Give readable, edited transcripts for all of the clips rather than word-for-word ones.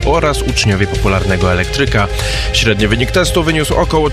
oraz uczniowie popularnego elektryka. Średni wynik testu wyniósł około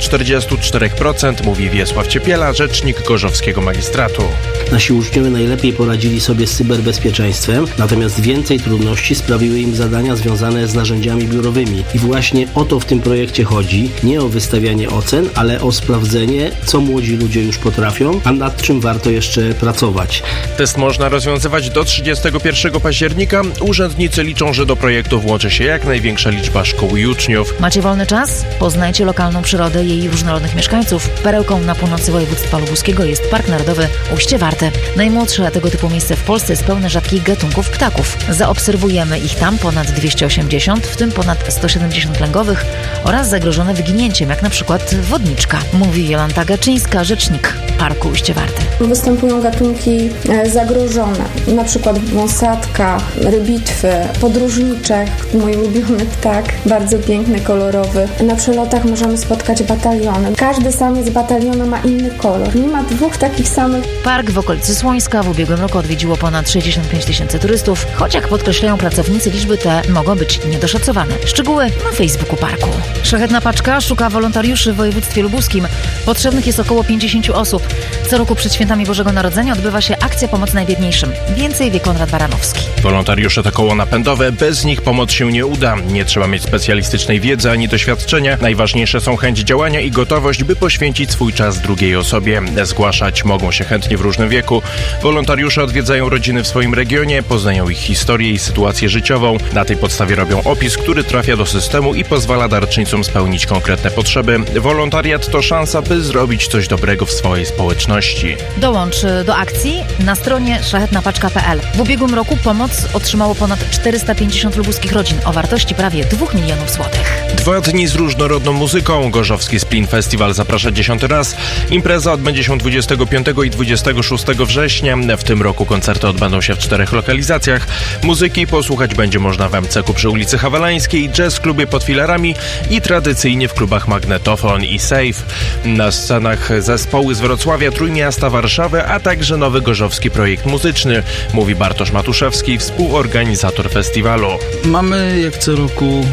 44%, mówi Wiesław Ciepiela, rzecznik gorzowskiego magistratu. Nasi uczniowie najlepiej poradzili sobie z cyberbezpieczeństwem, natomiast więcej trudności sprawiły im zadania związane z narzędziami biurowymi. I właśnie o to w tym projekcie chodzi. Nie o wystawianie ocen, ale o sprawdzenie, co młodzi ludzie już potrafią, a nad czym warto jeszcze pracować. Test można rozwiązywać do 31 października. Urzędnicy liczą, że do projektu włączy się jak największa liczba szkół i uczniów. Macie wolny czas? Poznajcie lokalną przyrodę i jej różnorodnych mieszkańców. Perełką na północy województwa lubuskiego jest Park Narodowy Ujście Warte. Najmłodsze tego typu miejsce w Polsce jest pełne rzadkich gatunków ptaków. Zaobserwujemy ich tam ponad 280, w tym ponad 170 lęgowych oraz zagrożone wyginięciem, jak na przykład wodniczka, mówi Jolanta Gaczyńska, rzecznik Parku Ujście Warte. Występują gatunki zagrożone, na przykład wąsatka, rybitwy, podróżniczek, mój ulubiony ptak, bardzo piękny, kolorowy. Na przelotach możemy spotkać bataliony. Każdy samiec batalionu ma inny kolor. Nie ma dwóch takich samych. Park w okolicy Słońska w ubiegłym roku odwiedziło ponad 65 000 turystów, choć jak podkreślają pracownicy, liczby te mogą być niedoszacowane. Szczegóły na Facebooku parku. Szlachetna Paczka szuka wolontariuszy w województwie lubuskim. Potrzebnych jest około 50 osób. Co roku przed świętami Bożego Narodzenia odbywa się akcja pomocy najbiedniejszym. Więcej wie Konrad Baranowski. Wolontariusze to koło napędowe, bez nich pomoc się nie uda. Nie trzeba mieć specjalistycznej wiedzy ani doświadczenia. Najważniejsze są chęć działania i gotowość, by poświęcić swój czas drugiej osobie. Zgłaszać mogą się chętnie w różnym wieku. Wolontariusze odwiedzają rodziny w swoim regionie, poznają ich historię i sytuację życiową. Na tej podstawie robią opis, który trafia do systemu i pozwala darczyńcom spełnić konkretne potrzeby. Wolontariat to szansa, by zrobić coś dobrego w swojej społeczności. Dołącz do akcji na stronie szlachetnapaczka.pl. W ubiegłym roku pomoc otrzymało ponad 450 lubuskich rodzin o wartości prawie 2 milionów złotych. 2 dni z różnorodną muzyką. Gorzowski Splin Festival zaprasza 10. raz. Impreza odbędzie się 25 i 26 września. W tym roku koncerty odbędą się w 4 lokalizacjach. Muzyki posłuchać będzie można w MCK przy ulicy Hawelańskiej, jazz klubie pod filarami i tradycyjnie w klubach Magnetofon i Safe. Na scenach zespoły z Wrocławia, Trójmiasta, Warszawy, a także nowy gorzowski projekt muzyczny, mówi Bartosz Matuszewski, współorganizator festiwalu. Mamy jak co roku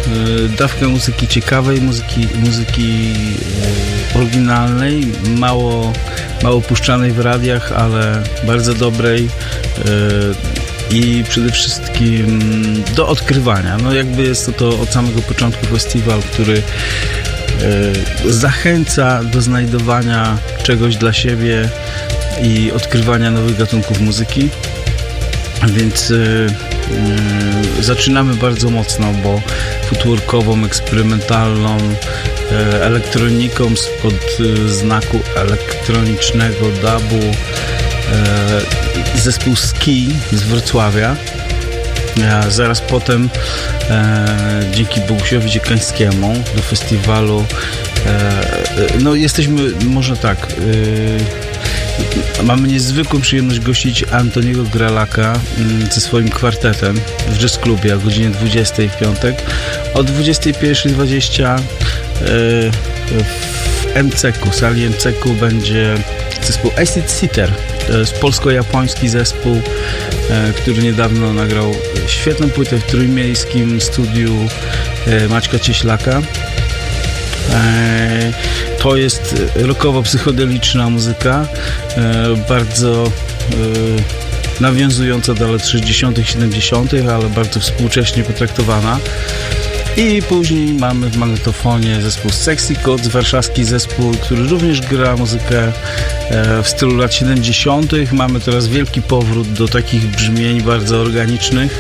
dawkę muzyki ciekawej, muzyki oryginalnej, mało puszczanej w radiach, ale bardzo dobrej i przede wszystkim do odkrywania. No jakby jest to od samego początku festiwal, który zachęca do znajdowania czegoś dla siebie i odkrywania nowych gatunków muzyki. Więc zaczynamy bardzo mocno, bo footworkową, eksperymentalną elektroniką spod znaku elektronicznego dubu zespół Ski z Wrocławia. Zaraz potem dzięki Bogusiowi Dziekańskiemu do festiwalu jesteśmy, może tak, mamy niezwykłą przyjemność gościć Antoniego Gralaka ze swoim kwartetem w Jazz Klubie o godzinie 20 w piątek. O 21:20 w MCK-u, sali MCK-u będzie zespół Acid Sitter. To jest polsko-japoński zespół, który niedawno nagrał świetną płytę w trójmiejskim studiu Maćka Cieślaka. To jest rockowo-psychodeliczna muzyka, bardzo nawiązująca do lat 60., 70., ale bardzo współcześnie potraktowana. I później mamy w magnetofonie zespół Sexy Codes, warszawski zespół, który również gra muzykę w stylu lat 70. Mamy teraz wielki powrót do takich brzmień bardzo organicznych.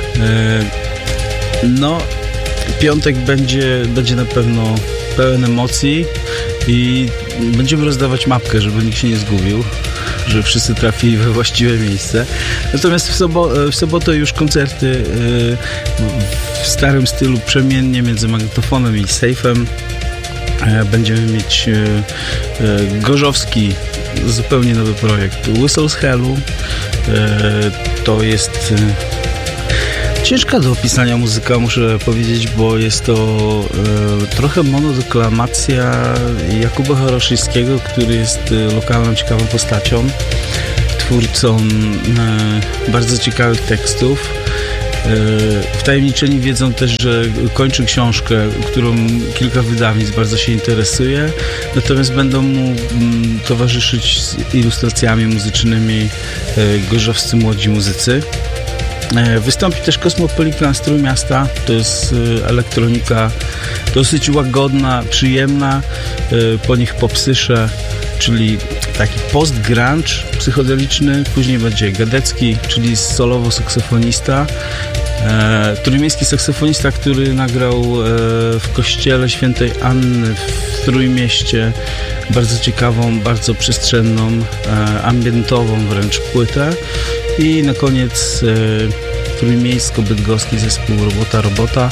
Piątek będzie na pewno pełen emocji i będziemy rozdawać mapkę, żeby nikt się nie zgubił, żeby wszyscy trafili we właściwe miejsce. Natomiast w sobotę już koncerty w starym stylu przemiennie między magnetofonem i sejfem. Będziemy mieć gorzowski, zupełnie nowy projekt Whistles Hellu. To jest ciężka do opisania muzyka, muszę powiedzieć, bo jest to trochę monodeklamacja Jakuba Choroszyńskiego, który jest lokalną, ciekawą postacią, twórcą bardzo ciekawych tekstów. Wtajemniczeni wiedzą też, że kończy książkę, którą kilka wydawnictw bardzo się interesuje, natomiast będą mu towarzyszyć z ilustracjami muzycznymi gorzowscy młodzi muzycy. Wystąpi też Kosmopolitan z Trójmiasta. To jest elektronika dosyć łagodna, przyjemna, po nich Popsysze, czyli taki post-grunge psychodeliczny. Później będzie Gadecki, czyli solowo saksofonista. Trójmiejski saksofonista, który nagrał w kościele świętej Anny w Trójmieście bardzo ciekawą, bardzo przestrzenną, ambientową wręcz płytę. I na koniec trójmiejsko-bydgoski zespół Robota.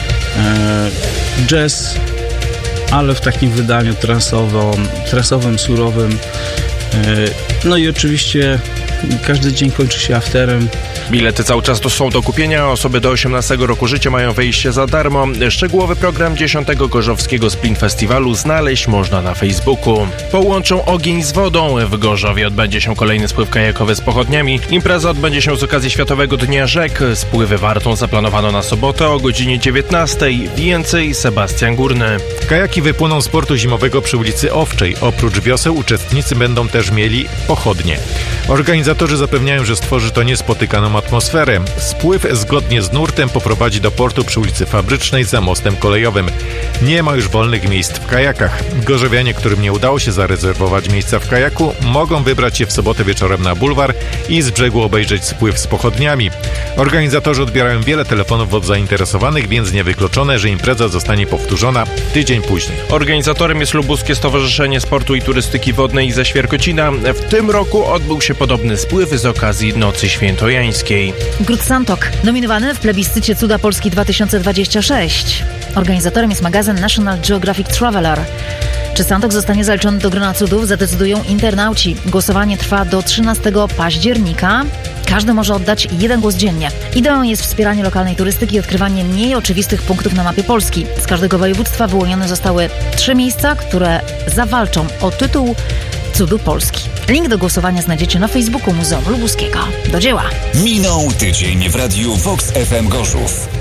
Jazz, ale w takim wydaniu transowym, surowym. No i oczywiście każdy dzień kończy się afterem. Bilety cały czas są do kupienia. Osoby do 18 roku życia mają wejście za darmo. Szczegółowy program 10. Gorzowskiego Splin Festiwalu znaleźć można na Facebooku. Połączą ogień z wodą. W Gorzowie odbędzie się kolejny spływ kajakowy z pochodniami. Impreza odbędzie się z okazji Światowego Dnia Rzek. Spływy wartą zaplanowano na sobotę o godzinie 19. Więcej Sebastian Górny. Kajaki wypłyną z portu zimowego przy ulicy Owczej. Oprócz wioseł uczestnicy będą też mieli pochodnie. Organizatorzy zapewniają, że stworzy to niespotykaną atmosferę. Spływ zgodnie z nurtem poprowadzi do portu przy ulicy Fabrycznej za mostem kolejowym. Nie ma już wolnych miejsc w kajakach. Gorzowianie, którym nie udało się zarezerwować miejsca w kajaku, mogą wybrać się w sobotę wieczorem na bulwar i z brzegu obejrzeć spływ z pochodniami. Organizatorzy odbierają wiele telefonów od zainteresowanych, więc niewykluczone, że impreza zostanie powtórzona tydzień później. Organizatorem jest Lubuskie Stowarzyszenie Sportu i Turystyki Wodnej ze Świerkocina. W tym roku odbył się podobny spływ z okazji Nocy Świętojańskiej. Gród Santok, nominowany w plebiscycie Cuda Polski 2026. Organizatorem jest magazyn National Geographic Traveler. Czy Santok zostanie zaliczony do grona cudów, zadecydują internauci. Głosowanie trwa do 13 października. Każdy może oddać 1 głos dziennie. Ideą jest wspieranie lokalnej turystyki i odkrywanie mniej oczywistych punktów na mapie Polski. Z każdego województwa wyłonione zostały 3 miejsca, które zawalczą o tytuł Cudu Polski. Link do głosowania znajdziecie na Facebooku Muzeum Lubuskiego. Do dzieła! Minął tydzień w Radiu Vox FM Gorzów.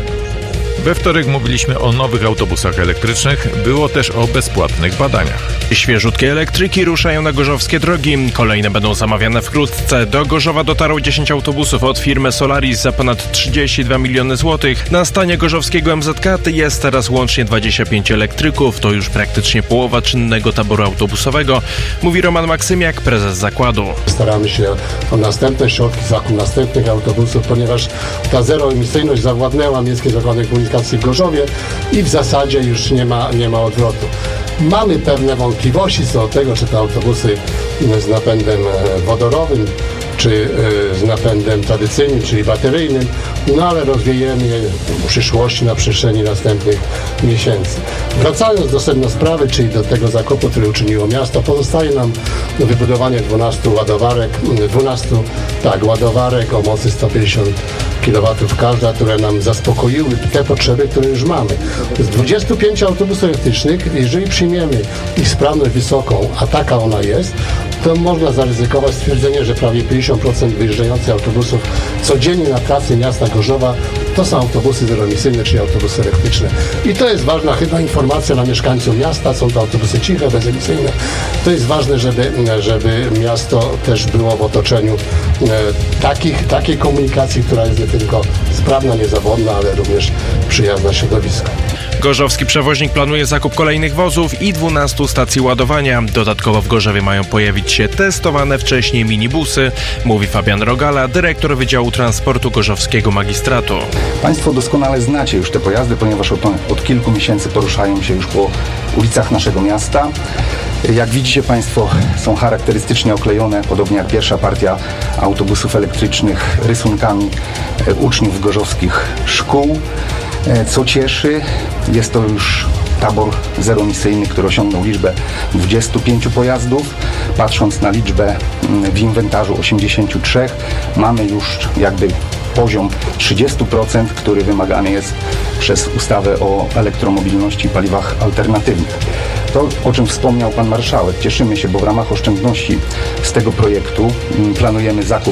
We wtorek mówiliśmy o nowych autobusach elektrycznych, było też o bezpłatnych badaniach. Świeżutkie elektryki ruszają na gorzowskie drogi. Kolejne będą zamawiane wkrótce. Do Gorzowa dotarło 10 autobusów od firmy Solaris za ponad 32 miliony złotych. Na stanie gorzowskiego MZK jest teraz łącznie 25 elektryków. To już praktycznie połowa czynnego taboru autobusowego, mówi Roman Maksymiak, prezes zakładu. Staramy się o następne środki, zakup następnych autobusów, ponieważ ta zeroemisyjność zawładnęła Miejskiej Zakładnej Komunikacji w Gorzowie i w zasadzie już nie ma odwrotu. Mamy pewne wątpliwości co do tego, czy te autobusy z napędem wodorowym, czy z napędem tradycyjnym, czyli bateryjnym, no ale rozwijemy je w przyszłości na przestrzeni następnych miesięcy. Wracając do sedna sprawy, czyli do tego zakupu, który uczyniło miasto, pozostaje nam wybudowanie 12 ładowarek o mocy 150 kW każda, które nam zaspokoiły te potrzeby, które już mamy. Z 25 autobusów elektrycznych, jeżeli przyjmiemy ich sprawność wysoką, a taka ona jest, to można zaryzykować stwierdzenie, że prawie 50% wyjeżdżających autobusów codziennie na trasy miasta Gorzowa to są autobusy zeroemisyjne, czyli autobusy elektryczne. I to jest ważna chyba informacja dla mieszkańców miasta, są to autobusy ciche, bezemisyjne. To jest ważne, żeby miasto też było w otoczeniu takiej komunikacji, która jest nie tylko sprawna, niezawodna, ale również przyjazna środowisku. Gorzowski przewoźnik planuje zakup kolejnych wozów i 12 stacji ładowania. Dodatkowo w Gorzowie mają pojawić się testowane wcześniej minibusy, mówi Fabian Rogala, dyrektor Wydziału Transportu Gorzowskiego Magistratu. Państwo doskonale znacie już te pojazdy, ponieważ od kilku miesięcy poruszają się już po ulicach naszego miasta. Jak widzicie Państwo, są charakterystycznie oklejone, podobnie jak pierwsza partia autobusów elektrycznych, rysunkami uczniów gorzowskich szkół. Co cieszy, jest to już tabor zeroemisyjny, który osiągnął liczbę 25 pojazdów. Patrząc na liczbę w inwentarzu 83, mamy już jakby poziom 30%, który wymagany jest przez ustawę o elektromobilności i paliwach alternatywnych. To, o czym wspomniał Pan Marszałek, cieszymy się, bo w ramach oszczędności z tego projektu planujemy zakup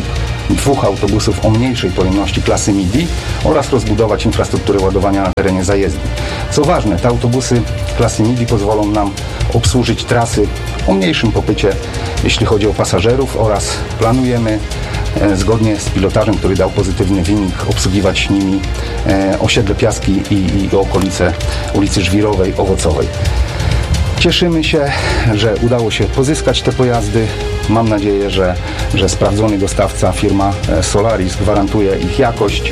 2 autobusów o mniejszej pojemności klasy MIDI oraz rozbudować infrastrukturę ładowania na terenie zajezdni. Co ważne, te autobusy klasy MIDI pozwolą nam obsłużyć trasy o mniejszym popycie, jeśli chodzi o pasażerów, oraz planujemy zgodnie z pilotażem, który dał pozytywny wynik, obsługiwać nimi osiedle Piaski i okolice ulicy Żwirowej, Owocowej. Cieszymy się, że udało się pozyskać te pojazdy. Mam nadzieję, że sprawdzony dostawca, firma Solaris, gwarantuje ich jakość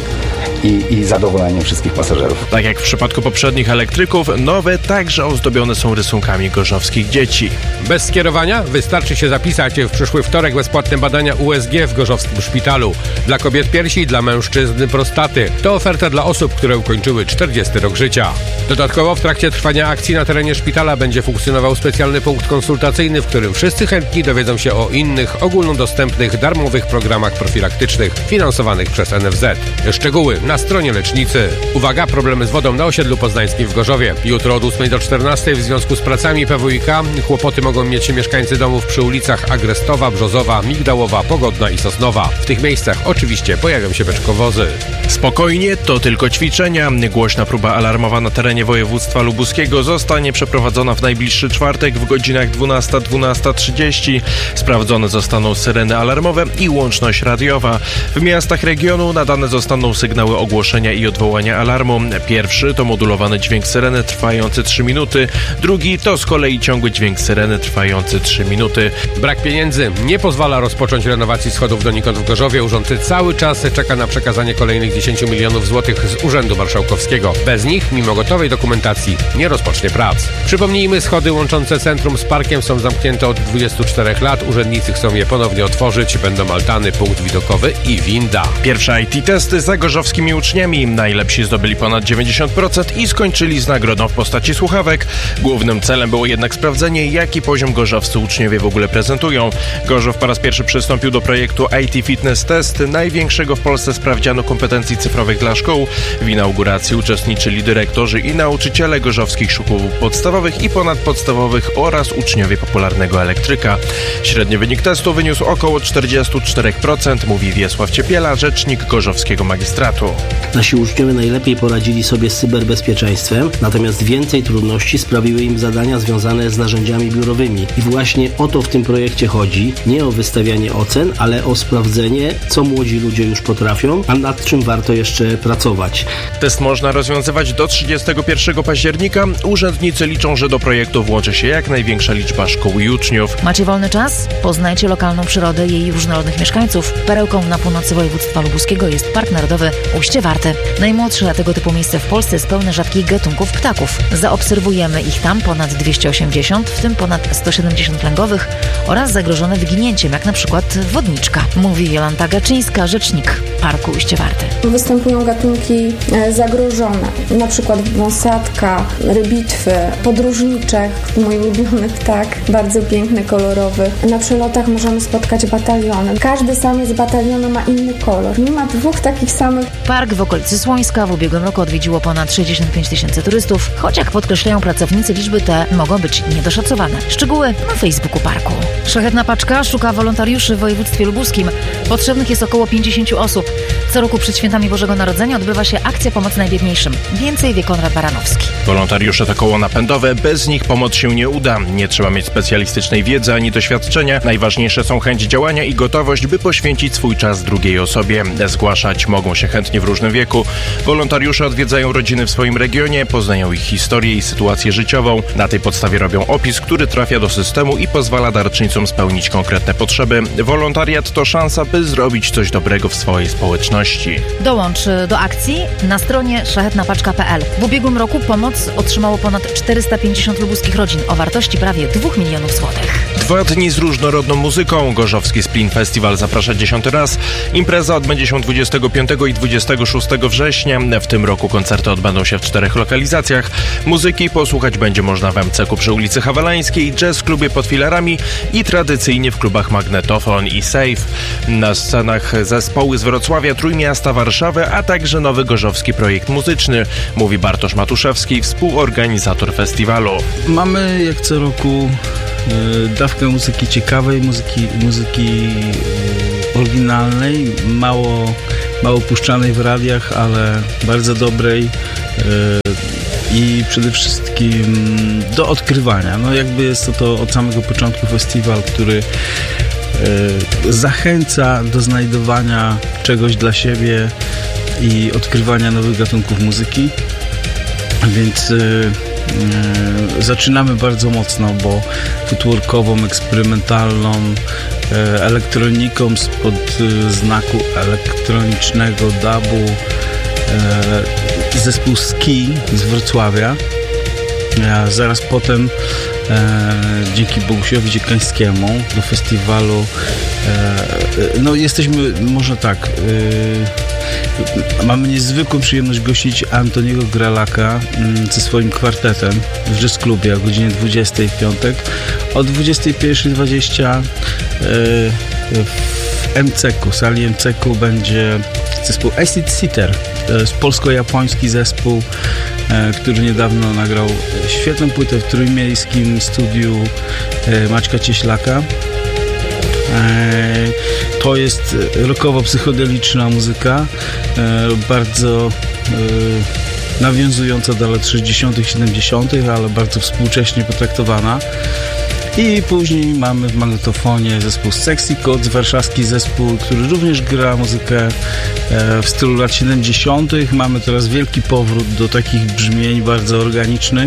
i zadowolenie wszystkich pasażerów. Tak jak w przypadku poprzednich elektryków, nowe także ozdobione są rysunkami gorzowskich dzieci. Bez skierowania wystarczy się zapisać w przyszły wtorek bezpłatne badania USG w gorzowskim szpitalu. Dla kobiet piersi, dla mężczyzn prostaty. To oferta dla osób, które ukończyły 40 rok życia. Dodatkowo w trakcie trwania akcji na terenie szpitala będzie funkcjonował specjalny punkt konsultacyjny, w którym wszyscy chętni dowiedzą się o innych ogólnodostępnych, darmowych programach profilaktycznych finansowanych przez NFZ. Szczegóły na stronie lecznicy. Uwaga, problemy z wodą na osiedlu poznańskim w Gorzowie. Jutro od 8 do 14 w związku z pracami PWiK kłopoty mogą mieć mieszkańcy domów przy ulicach Agrestowa, Brzozowa, Migdałowa, Pogodna i Sosnowa. W tych miejscach oczywiście pojawią się beczkowozy. Spokojnie, to tylko ćwiczenia. Głośna próba alarmowa na terenie województwa lubuskiego zostanie przeprowadzona w najbliższy czwartek w godzinach 12-12:30. Sprawdzone zostaną syreny alarmowe i łączność radiowa. W miastach regionu nadane zostaną sygnały ogłoszenia i odwołania alarmu. Pierwszy to modulowany dźwięk syreny trwający 3 minuty. Drugi to z kolei ciągły dźwięk syreny trwający 3 minuty. Brak pieniędzy nie pozwala rozpocząć renowacji schodów donikąd w Gorzowie. Urząd cały czas czeka na przekazanie kolejnych 10 milionów złotych z Urzędu Marszałkowskiego. Bez nich, mimo gotowej dokumentacji, nie rozpocznie prac. Przypomnijmy, schody łączące centrum z parkiem są zamknięte od 24 lat. Urzędnicy chcą je ponownie otworzyć. Będą altany, punkt widokowy i winda. Pierwsze IT-testy za gorzowskimi uczniami. Najlepsi zdobyli ponad 90% i skończyli z nagrodą w postaci słuchawek. Głównym celem było jednak sprawdzenie, jaki poziom gorzowscy uczniowie w ogóle prezentują. Gorzów po raz pierwszy przystąpił do projektu IT Fitness Test, największego w Polsce sprawdzianu kompetencji cyfrowych dla szkół. W inauguracji uczestniczyli dyrektorzy i nauczyciele gorzowskich szkół podstawowych i ponadpodstawowych oraz uczniowie popularnego elektryka. Średni wynik testu wyniósł około 44%, mówi Wiesław Ciepiela, rzecznik gorzowskiego magistratu. Nasi uczniowie najlepiej poradzili sobie z cyberbezpieczeństwem, natomiast więcej trudności sprawiły im zadania związane z narzędziami biurowymi. I właśnie o to w tym projekcie chodzi. Nie o wystawianie ocen, ale o sprawdzenie, co młodzi ludzie już potrafią, a nad czym warto jeszcze pracować. Test można rozwiązywać do 31 października. Urzędnicy liczą, że do projektu włączy się jak największa liczba szkół i uczniów. Macie wolny czas? Poznajcie lokalną przyrodę i jej różnorodnych mieszkańców. Perełką na północy województwa lubuskiego jest Park Narodowy Ujście Warty. Najmłodsze tego typu miejsce w Polsce jest pełne rzadkich gatunków ptaków. Zaobserwujemy ich tam ponad 280, w tym ponad 170 lęgowych oraz zagrożone wyginięciem, jak na przykład wodniczka. Mówi Jolanta Gaczyńska, rzecznik Parku Ujście Warty. Występują gatunki zagrożone, na przykład wąsatka, rybitwy, podróżniczek, mój ulubiony ptak, bardzo piękny, kolorowy. Na przelotach możemy spotkać bataliony. Każdy samiec batalionu ma inny kolor. Nie ma 2 takich samych. Park w okolicy Słońska w ubiegłym roku odwiedziło ponad 65 000 turystów, choć jak podkreślają pracownicy, liczby te mogą być niedoszacowane. Szczegóły na Facebooku parku. Szlachetna Paczka szuka wolontariuszy w województwie lubuskim. Potrzebnych jest około 50 osób. Co roku przed świętami Bożego Narodzenia odbywa się akcja pomocy najbiedniejszym. Więcej wie Konrad Baranowski. Wolontariusze to koło napędowe, bez nich pomoc się nie uda. Nie trzeba mieć specjalistycznej wiedzy ani doświadczenia. Najważniejsze są chęć działania i gotowość, by poświęcić swój czas drugiej osobie. Zgłaszać mogą się chętnie w różnym wieku. Wolontariusze odwiedzają rodziny w swoim regionie, poznają ich historię i sytuację życiową. Na tej podstawie robią opis, który trafia do systemu i pozwala darczyńcom spełnić konkretne potrzeby. Wolontariat to szansa, by zrobić coś dobrego w swojej społeczności. Dołącz do akcji na stronie szlachetnapaczka.pl. W ubiegłym roku pomoc otrzymało ponad 450 lubuskich rodzin o wartości prawie 2 milionów złotych. 2 dni z różnorodną muzyką. Gorzowski Splin Festival zaprasza 10. raz. Impreza odbędzie się 25 i 26 września. W tym roku koncerty odbędą się w 4 lokalizacjach. Muzyki posłuchać będzie można w MCK przy ulicy Hawelańskiej, jazz w klubie pod filarami i tradycyjnie w klubach Magnetofon i Safe. Na scenach zespoły z Wrocławia, Trójmiasta, Warszawy, a także nowy gorzowski projekt muzyczny, mówi Bartosz Matuszewski, współorganizator festiwalu. Mamy jak co roku dawkę muzyki ciekawej, muzyki oryginalnej, mało puszczanej w radiach, ale bardzo dobrej i przede wszystkim do odkrywania. No jakby jest to od samego początku festiwal, który zachęca do znajdowania czegoś dla siebie i odkrywania nowych gatunków muzyki, więc zaczynamy bardzo mocno, bo footworkową, eksperymentalną elektroniką spod znaku elektronicznego dubu zespół Ski z Wrocławia. Zaraz potem dzięki Bogusiowi Dziekańskiemu do festiwalu no jesteśmy, może tak, mamy niezwykłą przyjemność gościć Antoniego Gralaka ze swoim kwartetem w Jazz Klubie o godzinie 20 w piątek. O 21:20 w MCK-u, sali MCK-u będzie zespół Acid Sitter. To jest polsko-japoński zespół, który niedawno nagrał świetną płytę w trójmiejskim studiu Maćka Cieślaka. To jest rockowo-psychodeliczna muzyka, bardzo nawiązująca do lat 60., 70., ale bardzo współcześnie potraktowana. I później mamy w magnetofonie zespół Sexy Codes, warszawski zespół, który również gra muzykę w stylu lat 70. Mamy teraz wielki powrót do takich brzmień bardzo organicznych.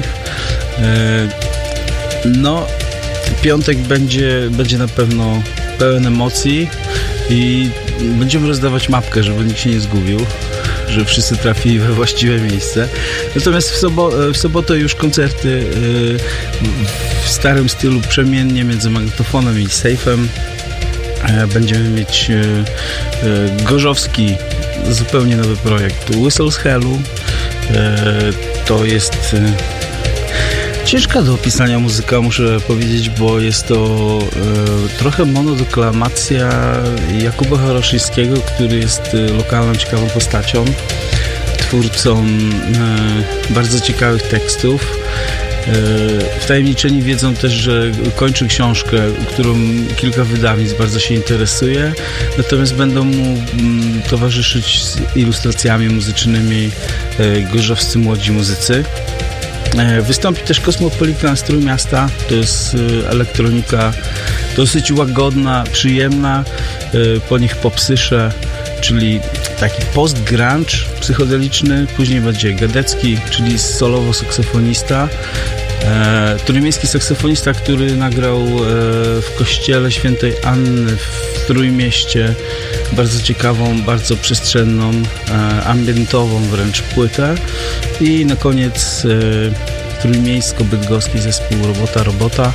No, piątek będzie na pewno pełen emocji i będziemy rozdawać mapkę, żeby nikt się nie zgubił, żeby wszyscy trafili we właściwe miejsce. Natomiast w sobotę już koncerty w starym stylu przemiennie między magnetofonem i sejfem. Będziemy mieć gorzowski, zupełnie nowy projekt Whistle z Hellu. To jest ciężka do opisania muzyka, muszę powiedzieć, bo jest to trochę monodeklamacja Jakuba Choroszyńskiego, który jest lokalną, ciekawą postacią, twórcą bardzo ciekawych tekstów. Wtajemniczeni wiedzą też, że kończy książkę, którą kilka wydawnictw bardzo się interesuje, natomiast będą mu towarzyszyć z ilustracjami muzycznymi gorzowscy młodzi muzycy. Wystąpi też Kosmopolitan z Trójmiasta. To jest elektronika dosyć łagodna, przyjemna, po nich Popsysze, czyli taki post-grunge psychodeliczny. Później będzie Gadecki, czyli solowo saksofonista. Trójmiejski saksofonista, który nagrał w kościele Świętej Anny w Trójmieście bardzo ciekawą, bardzo przestrzenną, ambientową wręcz płytę. I na koniec trójmiejsko-bydgoski zespół Robota.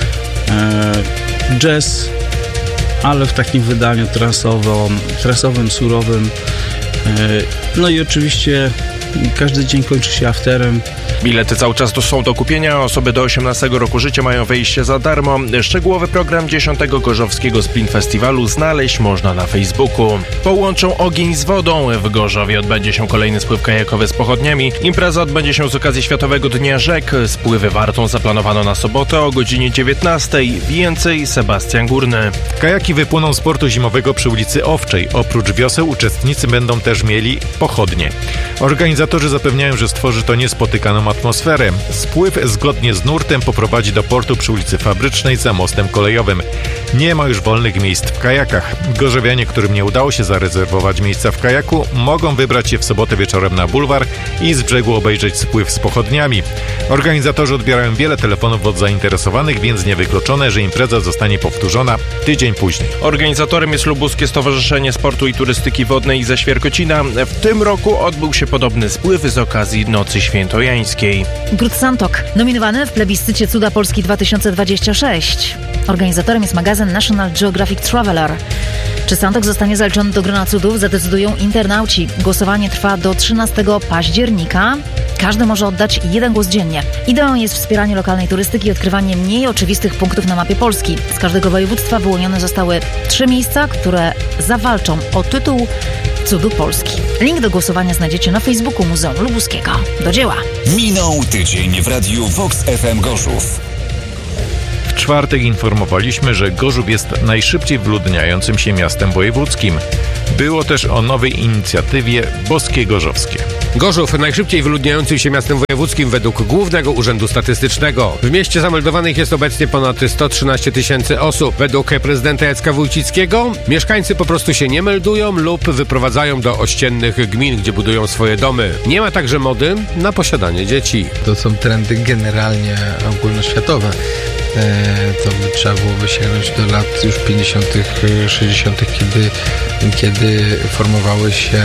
Jazz, ale w takim wydaniu transowym, surowym. No i oczywiście każdy dzień kończy się afterem. Bilety cały czas są do kupienia. Osoby do 18 roku życia mają wejście za darmo. Szczegółowy program 10. Gorzowskiego Splin Festiwalu znaleźć można na Facebooku. Połączą ogień z wodą. W Gorzowie odbędzie się kolejny spływ kajakowy z pochodniami. Impreza odbędzie się z okazji Światowego Dnia Rzek. Spływy wartą zaplanowano na sobotę o godzinie 19. Więcej Sebastian Górny. Kajaki wypłyną z portu zimowego przy ulicy Owczej. Oprócz wioseł uczestnicy będą też mieli pochodnie. Organizatorzy zapewniają, że stworzy to niespotykaną atmosferę. Spływ zgodnie z nurtem poprowadzi do portu przy ulicy Fabrycznej za mostem kolejowym. Nie ma już wolnych miejsc w kajakach. Gorzowianie, którym nie udało się zarezerwować miejsca w kajaku, mogą wybrać się w sobotę wieczorem na bulwar i z brzegu obejrzeć spływ z pochodniami. Organizatorzy odbierają wiele telefonów od zainteresowanych, więc niewykluczone, że impreza zostanie powtórzona tydzień później. Organizatorem jest Lubuskie Stowarzyszenie Sportu i Turystyki Wodnej ze Świerkocina. W tym roku odbył się podobny spływ z okazji Nocy Świętojańskiej. Gród Santok, nominowany w plebiscycie Cuda Polski 2026. Organizatorem jest magazyn National Geographic Traveler. Czy Santok zostanie zaliczony do grona cudów, zadecydują internauci. Głosowanie trwa do 13 października. Każdy może oddać 1 głos dziennie. Ideą jest wspieranie lokalnej turystyki i odkrywanie mniej oczywistych punktów na mapie Polski. Z każdego województwa wyłonione zostały 3 miejsca, które zawalczą o tytuł Cudu Polski. Link do głosowania znajdziecie na Facebooku Muzeum Lubuskiego. Do dzieła! Minął tydzień w radiu Vox FM Gorzów. czwartek informowaliśmy, że Gorzów jest najszybciej wyludniającym się miastem wojewódzkim. Było też o nowej inicjatywie Boskie Gorzowskie. Gorzów najszybciej wyludniającym się miastem wojewódzkim według Głównego Urzędu Statystycznego. W mieście zameldowanych jest obecnie ponad 113 000 osób. Według prezydenta Jacka Wójcickiego mieszkańcy po prostu się nie meldują lub wyprowadzają do ościennych gmin, gdzie budują swoje domy. Nie ma także mody na posiadanie dzieci. To są trendy generalnie ogólnoświatowe. To by trzeba byłoby sięgnąć do lat już 50., 60., kiedy formowały się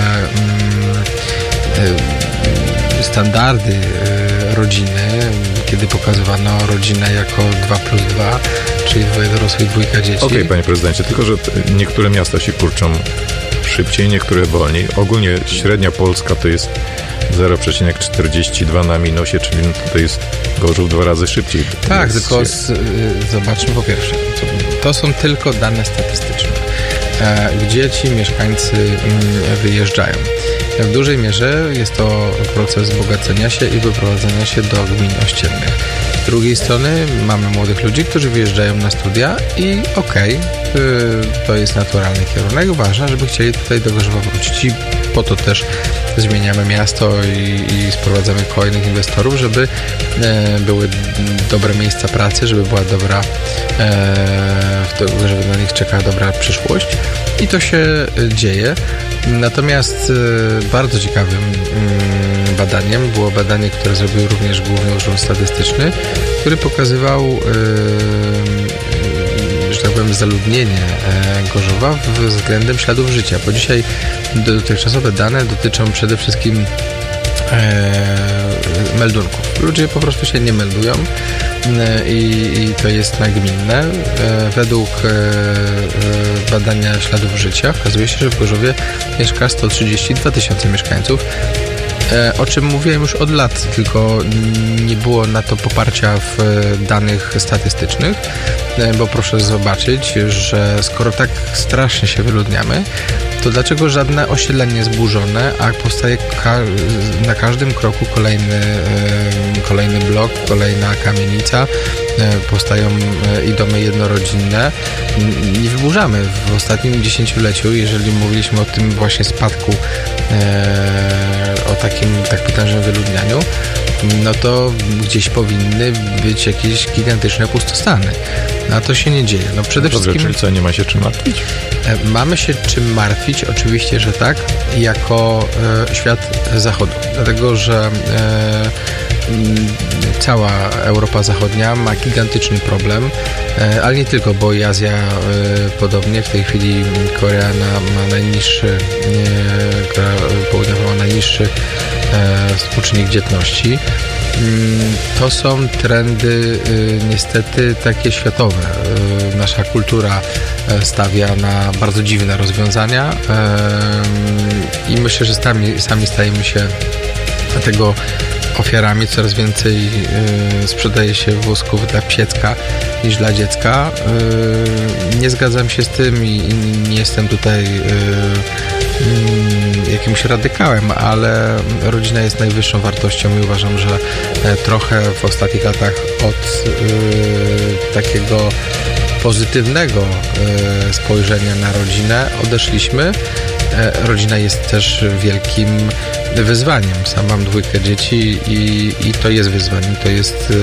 standardy rodziny, kiedy pokazywano rodzinę jako 2+2, czyli 2 dorosłych, 2 dzieci. Okej, panie prezydencie, tylko że niektóre miasta się kurczą szybciej, niektóre wolniej. Ogólnie średnia Polska to jest 0,42 na minusie, czyli to jest Gorzów 2 razy szybciej. Tak, tylko zobaczmy po pierwsze, to są tylko dane statystyczne, gdzie ci mieszkańcy wyjeżdżają. W dużej mierze jest to proces wzbogacenia się i wyprowadzania się do gmin ościennych. Z drugiej strony mamy młodych ludzi, którzy wyjeżdżają na studia i to jest naturalny kierunek. Ważne, żeby chcieli tutaj do Gorzowa wrócić i po to też zmieniamy miasto i sprowadzamy kolejnych inwestorów, żeby były dobre miejsca pracy, żeby była dobra, żeby na nich czekała dobra przyszłość i to się dzieje. Natomiast bardzo ciekawym badaniem było badanie, które zrobił również Główny Urząd Statystyczny, który pokazywał, że tak powiem, zaludnienie Gorzowa względem śladów życia, bo dzisiaj dotychczasowe dane dotyczą przede wszystkim meldunków. Ludzie po prostu się nie meldują i to jest nagminne. Według badania śladów życia okazuje się, że w Gorzowie mieszka 132 000 mieszkańców, o czym mówiłem już od lat, tylko nie było na to poparcia w danych statystycznych, bo proszę zobaczyć, że skoro tak strasznie się wyludniamy, to dlaczego żadne osiedle nie zburzone, a powstaje na każdym kroku kolejny blok, kolejna kamienica, powstają i domy jednorodzinne. Nie wyburzamy. W ostatnim dziesięcioleciu, jeżeli mówiliśmy o tym właśnie spadku, o takim tak potężnym wyludnianiu, no to gdzieś powinny być jakieś gigantyczne pustostany. A to się nie dzieje. No przede wszystkim... Czyli co, nie ma się czym martwić? Mamy się czym martwić, oczywiście, że tak, jako świat zachodu. Dlatego, że cała Europa Zachodnia ma gigantyczny problem, ale nie tylko, bo i Azja podobnie. W tej chwili Korea ma najniższy, Korea Południowa ma najniższy współczynnik dzietności. To są trendy niestety takie światowe. Nasza kultura stawia na bardzo dziwne rozwiązania i myślę, że sami stajemy się tego ofiarami. Coraz więcej sprzedaje się wózków dla psiecka niż dla dziecka. Nie zgadzam się z tym i nie jestem tutaj jakimś radykałem, ale rodzina jest najwyższą wartością i uważam, że trochę w ostatnich latach od takiego pozytywnego spojrzenia na rodzinę odeszliśmy. Rodzina jest też wielkim wyzwaniem. Sam mam 2 dzieci i to jest wyzwaniem. To jest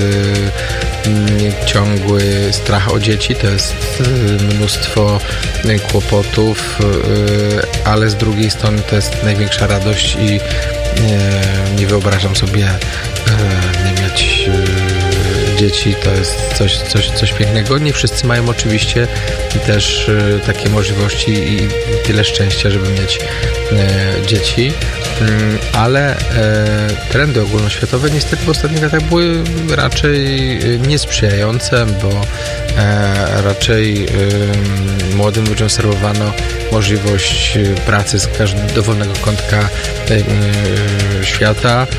ciągły strach o dzieci, to jest mnóstwo kłopotów, ale z drugiej strony to jest największa radość i nie wyobrażam sobie nie mieć dzieci. To jest coś pięknego. Nie wszyscy mają oczywiście też takie możliwości i tyle szczęścia, żeby mieć dzieci, ale trendy ogólnoświatowe niestety w ostatnich latach były raczej niesprzyjające, bo raczej młodym ludziom serwowano możliwość pracy z dowolnego kątka świata,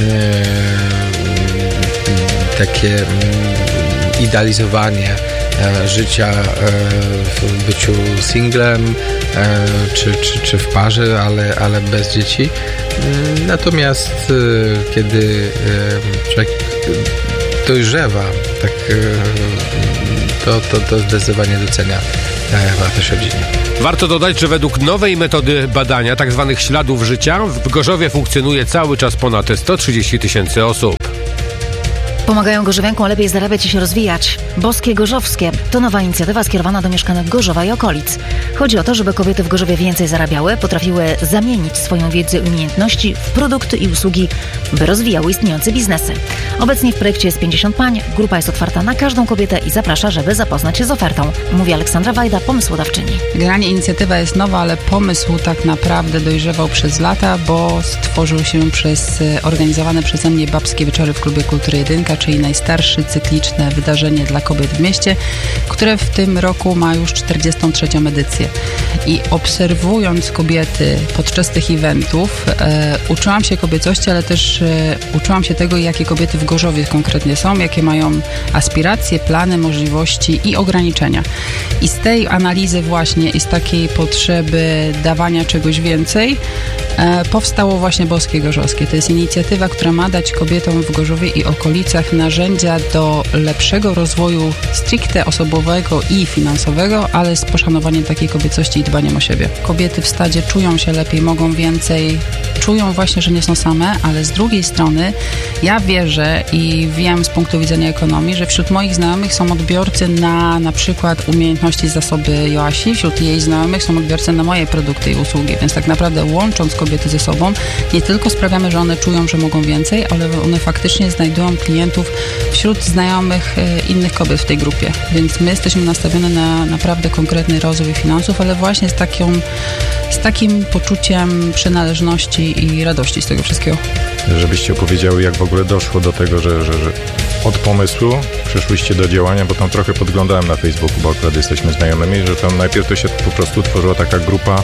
takie idealizowanie życia w byciu singlem czy w parze, ale bez dzieci. Natomiast kiedy człowiek dojrzewa, tak to zdecydowanie docenia wartość rodziny. Warto dodać, że według nowej metody badania tzw. śladów życia w Gorzowie funkcjonuje cały czas ponad 130 000 osób. Pomagają gorzowiankom lepiej zarabiać i się rozwijać. Boskie Gorzowskie to nowa inicjatywa skierowana do mieszkanek Gorzowa i okolic. Chodzi o to, żeby kobiety w Gorzowie więcej zarabiały, potrafiły zamienić swoją wiedzę i umiejętności w produkty i usługi, by rozwijały istniejące biznesy. Obecnie w projekcie jest 50 pań, grupa jest otwarta na każdą kobietę i zaprasza, żeby zapoznać się z ofertą, mówi Aleksandra Wajda, pomysłodawczyni. Generalnie inicjatywa jest nowa, ale pomysł tak naprawdę dojrzewał przez lata, bo stworzył się organizowane przeze mnie Babskie Wieczory w Klubie Kultury Jedynka, czyli najstarsze cykliczne wydarzenie dla kobiet w mieście, które w tym roku ma już 43. edycję. I obserwując kobiety podczas tych eventów, uczyłam się kobiecości, ale też uczyłam się tego, jakie kobiety w Gorzowie konkretnie są, jakie mają aspiracje, plany, możliwości i ograniczenia. I z tej analizy właśnie i z takiej potrzeby dawania czegoś więcej powstało właśnie Boskie Gorzowskie. To jest inicjatywa, która ma dać kobietom w Gorzowie i okolicach narzędzia do lepszego rozwoju stricte osobowego i finansowego, ale z poszanowaniem takiej kobiecości i dbaniem o siebie. Kobiety w stadzie czują się lepiej, mogą więcej, czują właśnie, że nie są same, ale z drugiej strony ja wierzę i wiem z punktu widzenia ekonomii, że wśród moich znajomych są odbiorcy na przykład umiejętności i zasoby Joasi, wśród jej znajomych są odbiorcy na moje produkty i usługi, więc tak naprawdę łącząc kobiety ze sobą, nie tylko sprawiamy, że one czują, że mogą więcej, ale one faktycznie znajdują klientów wśród znajomych innych kobiet w tej grupie. Więc my jesteśmy nastawione na naprawdę konkretny rozwój finansów, ale właśnie z takim poczuciem przynależności i radości z tego wszystkiego. Żebyście opowiedziały, jak w ogóle doszło do tego, że od pomysłu przeszłyście do działania, bo tam trochę podglądałem na Facebooku, bo akurat jesteśmy znajomymi, że tam najpierw to się po prostu tworzyła taka grupa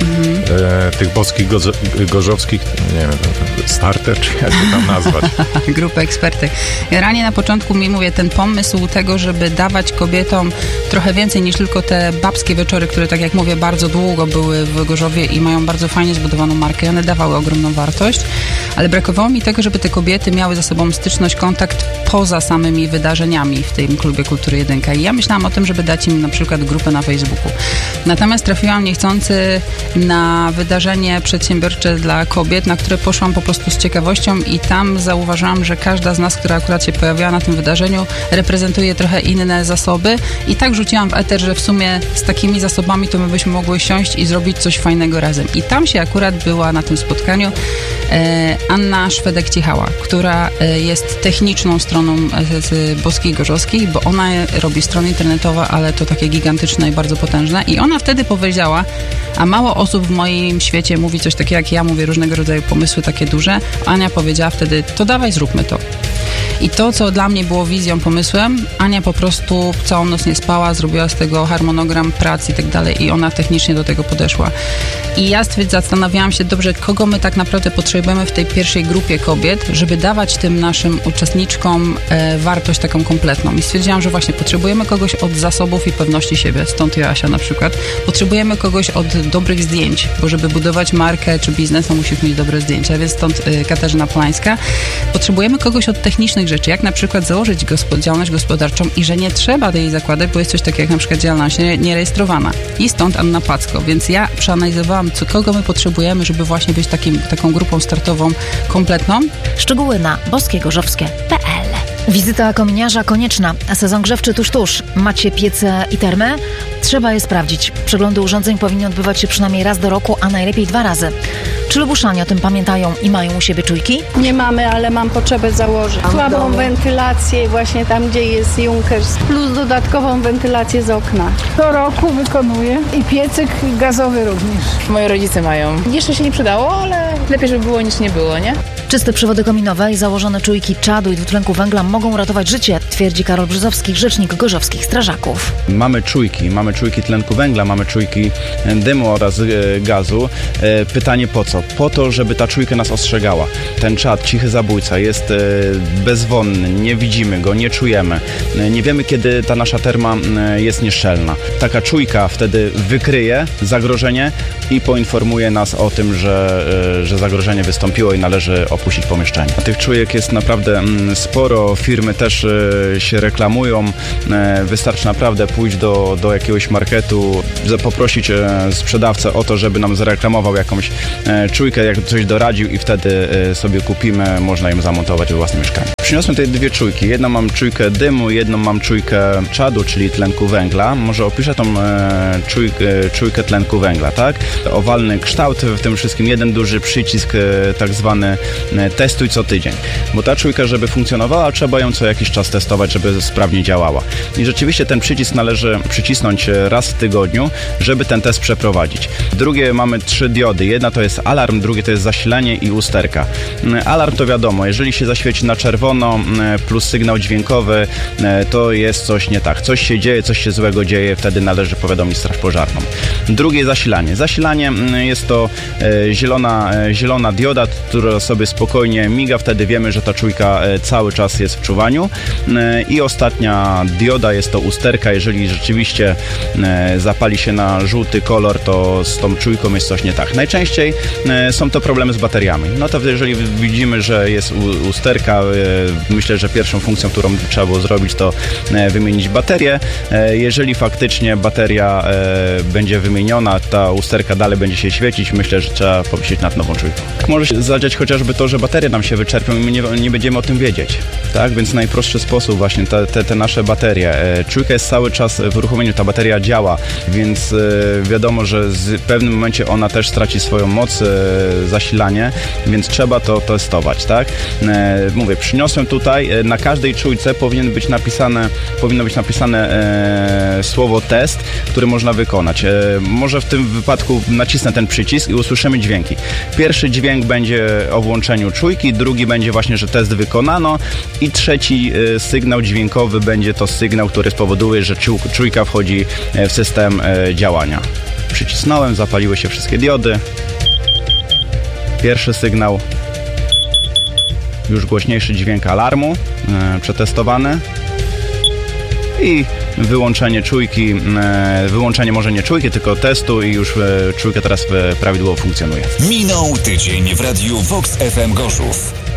tych boskich gorzowskich, nie wiem, starter, czy jak to tam nazwać? Grupa ekspertek. Generalnie na początku mówię, ten pomysł tego, żeby dawać kobietom trochę więcej niż tylko te babskie wieczory, które tak jak mówię, bardzo długo były w Gorzowie i mają bardzo fajnie zbudowaną markę. One dawały ogromną wartość, ale brakowało mi tego, żeby te kobiety miały ze sobą styczność, kontakt poza samymi wydarzeniami w tym Klubie Kultury Jedynka. I ja myślałam o tym, żeby dać im na przykład grupę na Facebooku. Natomiast trafiłam niechcący na wydarzenie przedsiębiorcze dla kobiet, na które poszłam po prostu z ciekawością i tam zauważyłam, że każda z nas, która akurat się pojawiała na tym wydarzeniu, reprezentuje trochę inne zasoby i tak rzuciłam w eter, że w sumie z takimi zasobami to my byśmy mogły siąść i zrobić coś fajnego razem. I tam się akurat była na tym spotkaniu Anna Szwedek-Ciechała, która jest techniczną stroną z Boskich Gorzowskich, bo ona robi strony internetowe, ale to takie gigantyczne i bardzo potężne. I ona wtedy powiedziała, a mało osób w moim świecie mówi coś takiego jak ja, mówię różnego rodzaju pomysły takie duże. Ania powiedziała wtedy, to dawaj, zróbmy to. I to, co dla mnie było wizją, pomysłem, Ania po prostu całą noc nie spała, zrobiła z tego harmonogram pracy i tak dalej i ona technicznie do tego podeszła. I ja zastanawiałam się, dobrze, kogo my tak naprawdę potrzebujemy w tej pierwszej grupie kobiet, żeby dawać tym naszym uczestniczkom wartość taką kompletną. I stwierdziłam, że właśnie potrzebujemy kogoś od zasobów i pewności siebie, stąd Joasia na przykład. Potrzebujemy kogoś od dobrych zdjęć, bo żeby budować markę czy biznes, to musisz mieć dobre zdjęcia, więc stąd Katarzyna Polańska. Potrzebujemy kogoś od technicznych rzeczy, jak na przykład założyć działalność gospodarczą i że nie trzeba jej zakładać, bo jest coś takiego jak na przykład działalność nierejestrowana. I stąd Anna Packo. Więc ja przeanalizowałam, kogo my potrzebujemy, żeby właśnie być taką grupą startową kompletną. Szczegóły na boskiegorzowskie.pl. Wizyta kominiarza konieczna. Sezon grzewczy tuż. Macie piece i termy? Trzeba je sprawdzić. Przeglądy urządzeń powinny odbywać się przynajmniej raz do roku, a najlepiej 2 razy. Czy Lubuszanie o tym pamiętają i mają u siebie czujki? Nie mamy, ale mam potrzebę założyć. Słabą wentylację właśnie tam, gdzie jest Junkers, plus dodatkową wentylację z okna. Co roku wykonuję i piecyk gazowy również. Moi rodzice mają. Jeszcze się nie przydało, ale lepiej, żeby było niż nie było, nie? Czyste przewody kominowe i założone czujki czadu i dwutlenku węgla mogą ratować życie, twierdzi Karol Brzozowski, rzecznik gorzowskich strażaków. Mamy czujki tlenku węgla, mamy czujki dymu oraz gazu. Pytanie po co? po to, żeby ta czujka nas ostrzegała. Ten czad, cichy zabójca jest bezwonny, nie widzimy go, nie czujemy, nie wiemy, kiedy ta nasza terma jest nieszczelna. Taka czujka wtedy wykryje zagrożenie i poinformuje nas o tym, że zagrożenie wystąpiło i należy opuścić pomieszczenie. Tych czujek jest naprawdę sporo, firmy też się reklamują, wystarczy naprawdę pójść do jakiegoś marketu, poprosić sprzedawcę o to, żeby nam zareklamował jakąś czujkę, jak coś doradził i wtedy sobie kupimy, można ją zamontować we własnym mieszkaniu. Przyniosłem tutaj dwie czujki. Jedną mam czujkę dymu, jedną mam czujkę czadu, czyli tlenku węgla. Może opiszę tą czujkę tlenku węgla, tak? Owalny kształt, w tym wszystkim jeden duży przycisk, tak zwany testuj co tydzień. Bo ta czujka, żeby funkcjonowała, trzeba ją co jakiś czas testować, żeby sprawnie działała. I rzeczywiście ten przycisk należy przycisnąć raz w tygodniu, żeby ten test przeprowadzić. Drugie, mamy 3 diody. Jedna to jest alarm, drugie to jest zasilanie i usterka. Alarm to wiadomo, jeżeli się zaświeci na czerwono plus sygnał dźwiękowy, to jest coś nie tak. Coś się dzieje, coś się złego dzieje, wtedy należy powiadomić straż pożarną. Drugie zasilanie. Zasilanie jest to zielona dioda, która sobie spokojnie miga, wtedy wiemy, że ta czujka cały czas jest w czuwaniu. I ostatnia dioda jest to usterka. Jeżeli rzeczywiście zapali się na żółty kolor, to z tą czujką jest coś nie tak. Najczęściej są to problemy z bateriami. No to jeżeli widzimy, że jest usterka, myślę, że pierwszą funkcją, którą trzeba było zrobić, to wymienić baterię. Jeżeli faktycznie bateria będzie wymieniona, ta usterka dalej będzie się świecić, myślę, że trzeba pomyśleć nad nową czujką. Może się zadziać chociażby to, że baterie nam się wyczerpią i my nie będziemy o tym wiedzieć. Tak? Więc najprostszy sposób właśnie te nasze baterie. Czujka jest cały czas w uruchomieniu, ta bateria działa, więc wiadomo, że w pewnym momencie ona też straci swoją moc, zasilanie, więc trzeba to testować, tak? Mówię, przyniosłem tutaj, na każdej czujce powinno być napisane słowo test, który można wykonać. Może w tym wypadku nacisnę ten przycisk i usłyszymy dźwięki. Pierwszy dźwięk będzie o włączeniu czujki, drugi będzie właśnie, że test wykonano i trzeci sygnał dźwiękowy będzie to sygnał, który spowoduje, że czujka wchodzi w system działania. Przycisnąłem, zapaliły się wszystkie diody. Pierwszy sygnał, już głośniejszy dźwięk alarmu, przetestowany. I wyłączenie czujki, wyłączenie może nie czujki, tylko testu i już czujka teraz prawidłowo funkcjonuje. Minął tydzień w radiu Vox FM Gorzów.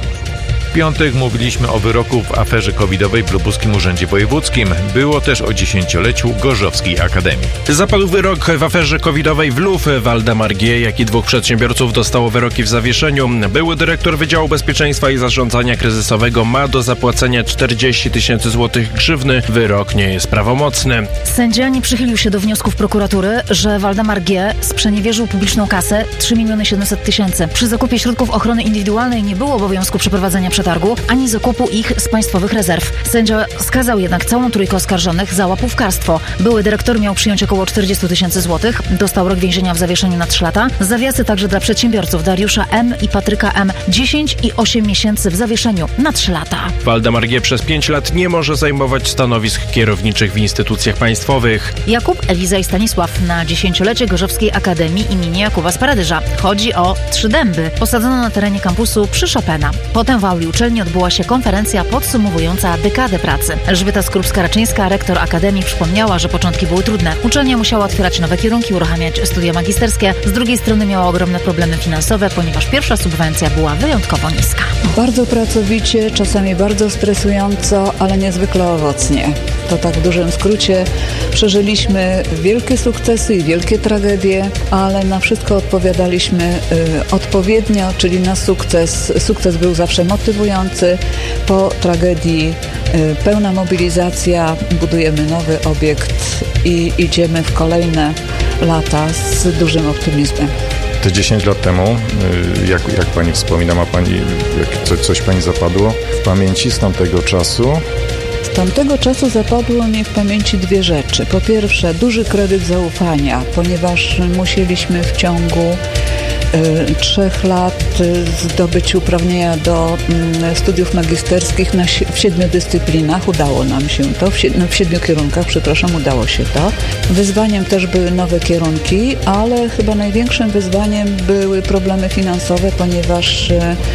W piątek mówiliśmy o wyroku w aferze covidowej w Lubuskim Urzędzie Wojewódzkim. Było też o 10-leciu Gorzowskiej Akademii. Zapadł wyrok w aferze covidowej w LUF. Waldemar G., jak i 2 przedsiębiorców dostało wyroki w zawieszeniu. Były dyrektor Wydziału Bezpieczeństwa i Zarządzania Kryzysowego ma do zapłacenia 40 000 złotych grzywny. Wyrok nie jest prawomocny. Sędzia nie przychylił się do wniosków prokuratury, że Waldemar G. sprzeniewierzył publiczną kasę 3 700 000. Przy zakupie środków ochrony indywidualnej nie było obowiązku przeprowadzenia przetargu, ani zakupu ich z państwowych rezerw. Sędzia skazał jednak całą trójkę oskarżonych za łapówkarstwo. Były dyrektor miał przyjąć około 40 000 złotych, dostał rok więzienia w zawieszeniu na 3 lata. Zawiasy także dla przedsiębiorców Dariusza M. i Patryka M. 10 i 8 miesięcy w zawieszeniu na 3 lata. Waldemar G. przez 5 lat nie może zajmować stanowisk kierowniczych w instytucjach państwowych. Jakub, Eliza i Stanisław na 10-lecie Gorzowskiej Akademii imienia Jakuba z Paradyża. Chodzi o 3 dęby. Posadzono na terenie kampusu przy Chopina. Potem w auli uczelni odbyła się konferencja podsumowująca dekadę pracy. Elżbieta Skorupska-Raczyńska, rektor Akademii, przypomniała, że początki były trudne. Uczelnia musiała otwierać nowe kierunki, uruchamiać studia magisterskie. Z drugiej strony miała ogromne problemy finansowe, ponieważ pierwsza subwencja była wyjątkowo niska. Bardzo pracowicie, czasami bardzo stresująco, ale niezwykle owocnie. To tak w dużym skrócie. Przeżyliśmy wielkie sukcesy i wielkie tragedie, ale na wszystko odpowiadaliśmy odpowiednio, czyli na sukces. Sukces był zawsze motywujący. Po tragedii pełna mobilizacja, budujemy nowy obiekt i idziemy w kolejne lata z dużym optymizmem. Te 10 lat temu, jak Pani wspomina, ma Pani, coś Pani zapadło w pamięci z tamtego czasu? Z tamtego czasu zapadło mi w pamięci 2 rzeczy. Po pierwsze, duży kredyt zaufania, ponieważ musieliśmy w ciągu 3 lat zdobyć uprawnienia do studiów magisterskich w 7 dyscyplinach. Udało nam się to, w 7 kierunkach, udało się to. Wyzwaniem też były nowe kierunki, ale chyba największym wyzwaniem były problemy finansowe, ponieważ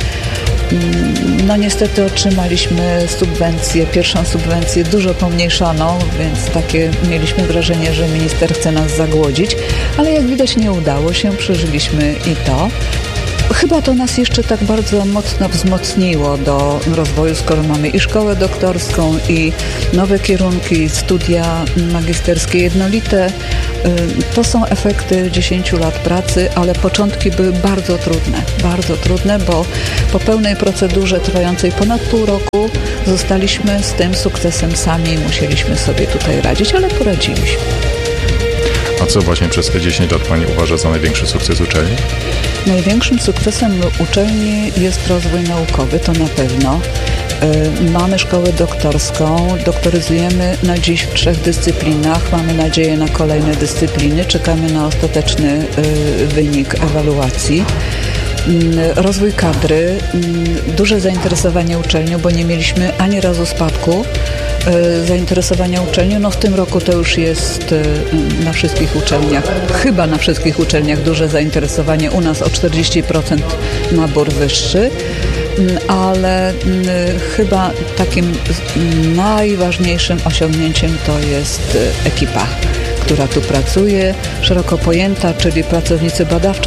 niestety otrzymaliśmy pierwszą subwencję dużo pomniejszoną, więc takie mieliśmy wrażenie, że minister chce nas zagłodzić, ale jak widać nie udało się, przeżyliśmy i to. Chyba to nas jeszcze tak bardzo mocno wzmocniło do rozwoju, skoro mamy i szkołę doktorską, i nowe kierunki, studia magisterskie jednolite. To są efekty 10 lat pracy, ale początki były bardzo trudne, bo po pełnej procedurze trwającej ponad pół roku zostaliśmy z tym sukcesem sami i musieliśmy sobie tutaj radzić, ale poradziliśmy. A co właśnie przez te 10 lat Pani uważa za największy sukces uczelni? Największym sukcesem uczelni jest rozwój naukowy, to na pewno. Mamy szkołę doktorską, doktoryzujemy na dziś w 3 dyscyplinach, mamy nadzieję na kolejne dyscypliny, czekamy na ostateczny wynik ewaluacji. Rozwój kadry, duże zainteresowanie uczelnią, bo nie mieliśmy ani razu spadku zainteresowania uczelnią. W tym roku to już jest na wszystkich uczelniach, chyba na wszystkich uczelniach duże zainteresowanie, u nas o 40% nabór wyższy, ale chyba takim najważniejszym osiągnięciem to jest ekipa, która tu pracuje, szeroko pojęta, czyli pracownicy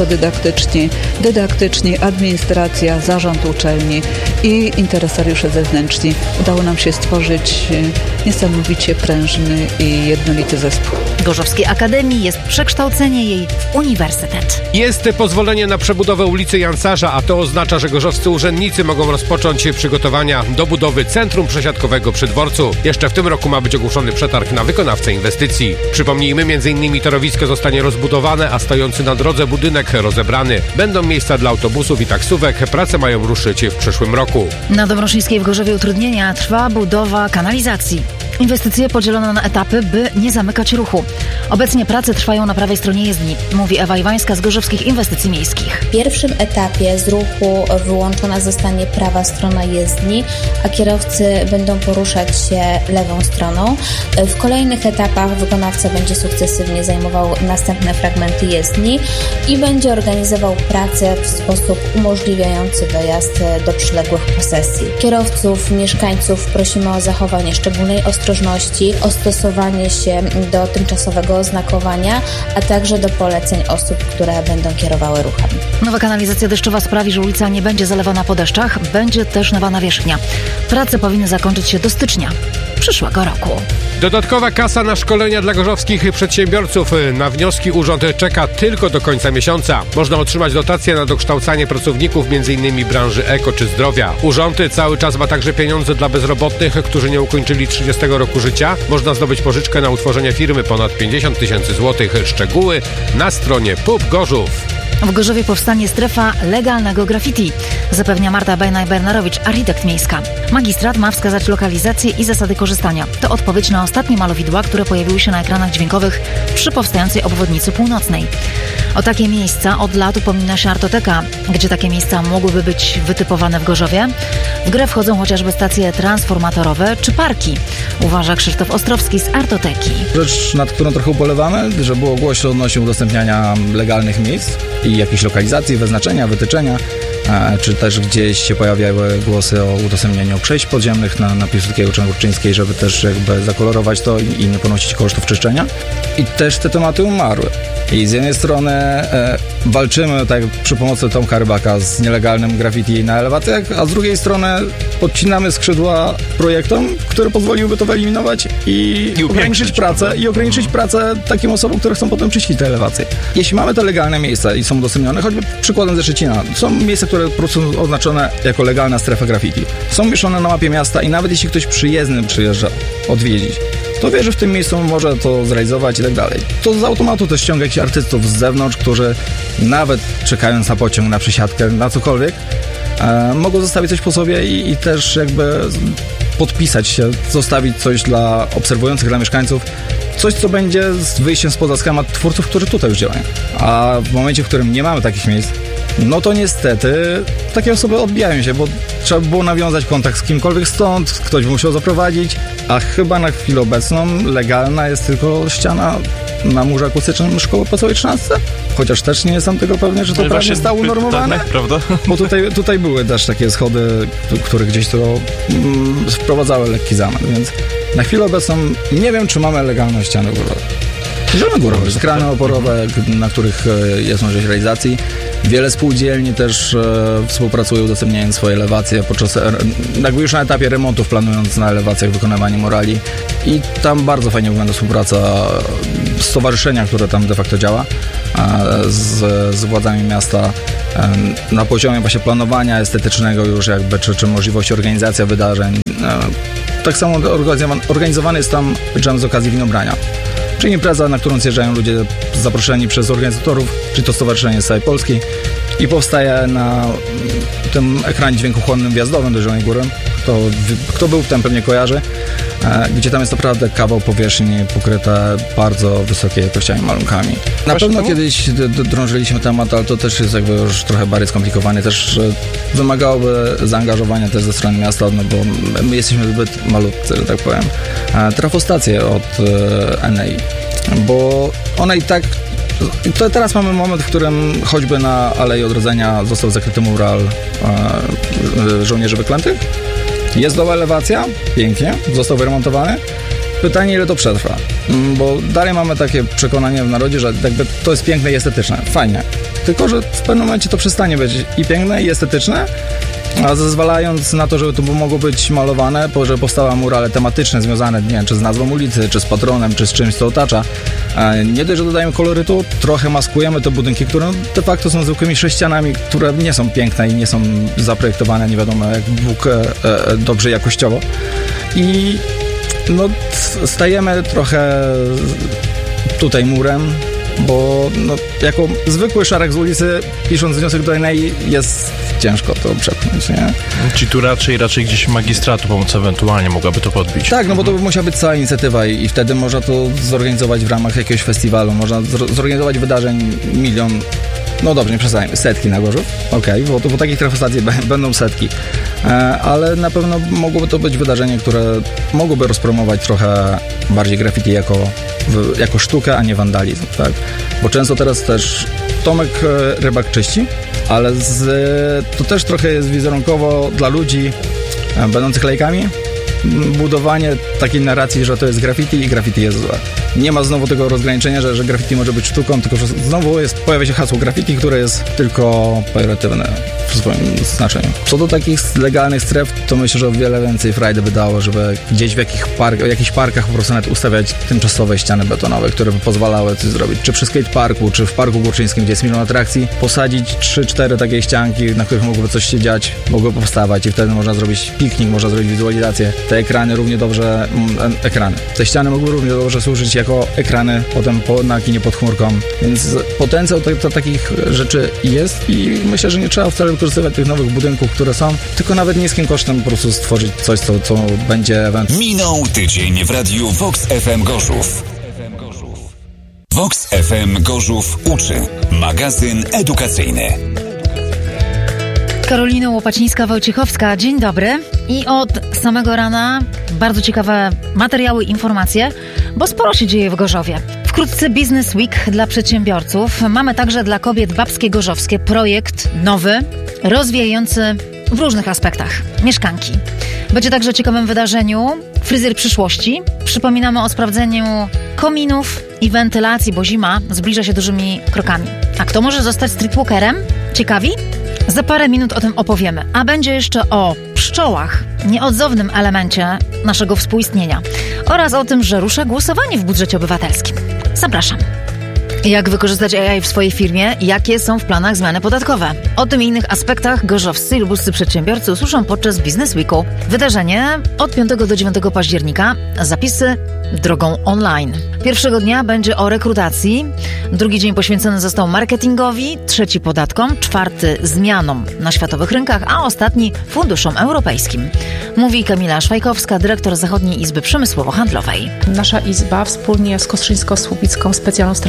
badawczo-dydaktyczni, administracja, zarząd uczelni i interesariusze zewnętrzni. Udało nam się stworzyć niesamowicie prężny i jednolity zespół. Gorzowskiej Akademii jest przekształcenie jej w uniwersytet. Jest pozwolenie na przebudowę ulicy Jancarza, a to oznacza, że gorzowscy urzędnicy mogą rozpocząć przygotowania do budowy centrum przesiadkowego przy dworcu. Jeszcze w tym roku ma być ogłoszony przetarg na wykonawcę inwestycji. Przypomnijmy, m.in. torowisko zostanie rozbudowane, a stojący na drodze budynek rozebrany. Będą miejsca dla autobusów i taksówek. Prace mają ruszyć w przyszłym roku. Na Dąbrowskiej w Gorzowie utrudnienia trwa budowa kanalizacji. Inwestycje podzielono na etapy, by nie zamykać ruchu. Obecnie prace trwają na prawej stronie jezdni, mówi Ewa Iwańska z Gorzowskich Inwestycji Miejskich. W pierwszym etapie z ruchu wyłączona zostanie prawa strona jezdni, a kierowcy będą poruszać się lewą stroną. W kolejnych etapach wykonawca będzie sukcesywnie zajmował następne fragmenty jezdni i będzie organizował pracę w sposób umożliwiający dojazd do przyległych posesji. Kierowców, mieszkańców prosimy o zachowanie szczególnej ostrożności, o stosowanie się do tymczasowego oznakowania, a także do poleceń osób, które będą kierowały ruchem. Nowa kanalizacja deszczowa sprawi, że ulica nie będzie zalewana po deszczach, będzie też nowa nawierzchnia. Prace powinny zakończyć się do stycznia przyszłego roku. Dodatkowa kasa na szkolenia dla gorzowskich przedsiębiorców. Na wnioski urząd czeka tylko do końca miesiąca. Można otrzymać dotacje na dokształcanie pracowników m.in. branży eko czy zdrowia. Urząd cały czas ma także pieniądze dla bezrobotnych, którzy nie ukończyli 30 roku życia. Można zdobyć pożyczkę na utworzenie firmy ponad 50 000 złotych. Szczegóły na stronie PUB Gorzów. W Gorzowie powstanie strefa legalnego graffiti, zapewnia Marta Bejnaj-Bernarowicz, architekt miejska. Magistrat ma wskazać lokalizację i zasady korzystania. To odpowiedź na ostatnie malowidła, które pojawiły się na ekranach dźwiękowych przy powstającej obwodnicy północnej. O takie miejsca od lat upomina się Artoteka. Gdzie takie miejsca mogłyby być wytypowane w Gorzowie? W grę wchodzą chociażby stacje transformatorowe czy parki, uważa Krzysztof Ostrowski z Artoteki. Rzecz, nad którą trochę ubolewamy, że było głośno odnośnie udostępniania legalnych miejsc i jakiejś lokalizacji, wyznaczenia, wytyczenia, czy też gdzieś się pojawiały głosy o udostępnianiu przejść podziemnych na Piłsudskiego czy Górczyńskiej, żeby też jakby zakolorować to i nie ponosić kosztów czyszczenia. I też te tematy umarły. I z jednej strony walczymy tak przy pomocy Tomka Rybaka z nielegalnym graffiti na elewacjach, a z drugiej strony podcinamy skrzydła projektom, które pozwoliłyby to wyeliminować i ograniczyć pracę takim osobom, które chcą potem czyścić te elewacje. Jeśli mamy te legalne miejsca i są udostępnione, choćby przykładem ze Szczecina, są miejsca, które po prostu są oznaczone jako legalna strefa graffiti. Są mieszczone na mapie miasta i nawet jeśli ktoś przyjezdny przyjeżdża odwiedzić, to wie, że w tym miejscu może to zrealizować i tak dalej. To z automatu też ściąga jakichś artystów z zewnątrz, którzy nawet czekając na pociąg, na przesiadkę, na cokolwiek, mogą zostawić coś po sobie i też jakby podpisać się, zostawić coś dla obserwujących, dla mieszkańców, coś, co będzie z wyjściem spoza schemat twórców, którzy tutaj już działają. A w momencie, w którym nie mamy takich miejsc, no to niestety takie osoby odbijają się, bo trzeba by było nawiązać kontakt z kimkolwiek stąd, ktoś by musiał zaprowadzić, a chyba na chwilę obecną legalna jest tylko ściana na murze akustycznym szkoły podstawowej 13. Chociaż też nie jestem tego pewny, że to prawnie zostało unormowane. Prawda? Bo tutaj były też takie schody, które gdzieś to wprowadzały lekki zamęt, więc na chwilę obecną nie wiem, czy mamy legalną ścianę górową. Ściany górowe, ekrany oporowe, na których jest możliwość realizacji. Wiele spółdzielni też współpracują, udostępniając swoje elewacje podczas, jakby już na etapie remontów, planując na elewacjach wykonywanie murali. I tam bardzo fajnie wygląda współpraca stowarzyszenia, które tam de facto działa, z władzami miasta na poziomie właśnie planowania estetycznego już jakby, czy możliwości organizacji wydarzeń. Tak samo organizowany jest tam jam z okazji winobrania. Czyli impreza, na którą zjeżdżają ludzie zaproszeni przez organizatorów, czyli to stowarzyszenie z całej Polski i powstaje na tym ekranie dźwiękochłonnym wjazdowym do Zielonej Góry. Kto był tam pewnie kojarzy, gdzie tam jest naprawdę kawał powierzchni pokryte bardzo wysokiej jakościami malunkami. Na pewno kiedyś drążyliśmy temat, ale to też jest jakby już trochę bardziej skomplikowane. Też wymagałoby zaangażowania też ze strony miasta, no bo my jesteśmy zbyt malutcy, że tak powiem. Trafostacje od Enei, bo one i tak... To teraz mamy moment, w którym choćby na Alei Odrodzenia został zakryty mural żołnierzy wyklętych. Jest nowa elewacja, pięknie, został wyremontowany. Pytanie, ile to przetrwa, bo dalej mamy takie przekonanie w narodzie, że jakby to jest piękne i estetyczne, fajnie. Tylko że w pewnym momencie to przestanie być i piękne, i estetyczne, a zezwalając na to, żeby to mogło być malowane, że powstały murale tematyczne związane, nie wiem, czy z nazwą ulicy, czy z patronem, czy z czymś, co otacza. Nie dość, że dodajemy kolorytu, trochę maskujemy te budynki, które de facto są zwykłymi sześcianami, które nie są piękne i nie są zaprojektowane nie wiadomo jak Bóg dobrze jakościowo. I no, stajemy trochę tutaj murem, bo no, jako zwykły szarek z ulicy, pisząc wniosek do Enei, jest ciężko to przepchnąć, nie? Czyli tu raczej gdzieś magistratu pomoc ewentualnie mogłaby to podbić. Tak, no bo to by musiała być cała inicjatywa i wtedy można to zorganizować w ramach jakiegoś festiwalu, można zorganizować wydarzeń milion, no dobrze, nie przesadzajmy, setki na Gorzów, okej, bo takich trafostacji będą setki, ale na pewno mogłoby to być wydarzenie, które mogłoby rozpromować trochę bardziej graffiti jako sztukę, a nie wandalizm, tak? Bo często teraz też Tomek Rybak czyści, ale to też trochę jest wizerunkowo dla ludzi będących lajkami budowanie takiej narracji, że to jest graffiti i graffiti jest złe. Nie ma znowu tego rozgraniczenia, że graffiti może być sztuką, tylko że znowu pojawia się hasło graffiti, które jest tylko pejoratywne w swoim znaczeniu. Co do takich legalnych stref, to myślę, że o wiele więcej frajdy wydało, żeby gdzieś w jakichś parkach po prostu nawet ustawiać tymczasowe ściany betonowe, które by pozwalały coś zrobić. Czy przy skateparku, czy w Parku Górczyńskim, gdzie jest milion atrakcji, posadzić 3-4 takie ścianki, na których mogłoby coś się dziać, mogłoby powstawać i wtedy można zrobić piknik, można zrobić wizualizację. Te ekrany równie dobrze, te ściany mogły równie dobrze służyć jako ekrany potem na kinie pod chmurką, więc potencjał takich rzeczy jest i myślę, że nie trzeba wcale wykorzystywać tych nowych budynków, które są, tylko nawet niskim kosztem po prostu stworzyć coś, co będzie ewentualnie. Minął tydzień w radiu Vox FM Gorzów. Vox FM Gorzów uczy. Magazyn edukacyjny. Karolina Łopacińska-Wojciechowska, dzień dobry. I od samego rana bardzo ciekawe materiały, informacje, bo sporo się dzieje w Gorzowie. Wkrótce Business Week dla przedsiębiorców. Mamy także dla kobiet babskie gorzowskie projekt nowy, rozwijający w różnych aspektach mieszkanki. Będzie także ciekawym wydarzeniu Fryzjer przyszłości. Przypominamy o sprawdzeniu kominów i wentylacji, bo zima zbliża się dużymi krokami. A kto może zostać streetwalkerem? Ciekawi? Za parę minut o tym opowiemy. A będzie jeszcze o pszczołach, nieodzownym elemencie naszego współistnienia, oraz o tym, że rusza głosowanie w budżecie obywatelskim. Zapraszam. Jak wykorzystać AI w swojej firmie? Jakie są w planach zmiany podatkowe? O tym i innych aspektach gorzowscy i lubuscy przedsiębiorcy usłyszą podczas Business Weeku. Wydarzenie od 5 do 9 października. Zapisy drogą online. Pierwszego dnia będzie o rekrutacji, drugi dzień poświęcony został marketingowi, trzeci podatkom, czwarty zmianom na światowych rynkach, a ostatni funduszom europejskim. Mówi Kamila Szwajkowska, dyrektor Zachodniej Izby Przemysłowo-Handlowej. Nasza Izba wspólnie z Kostrzyńsko-Słubicką Specjalną Strefą Ekonomiczną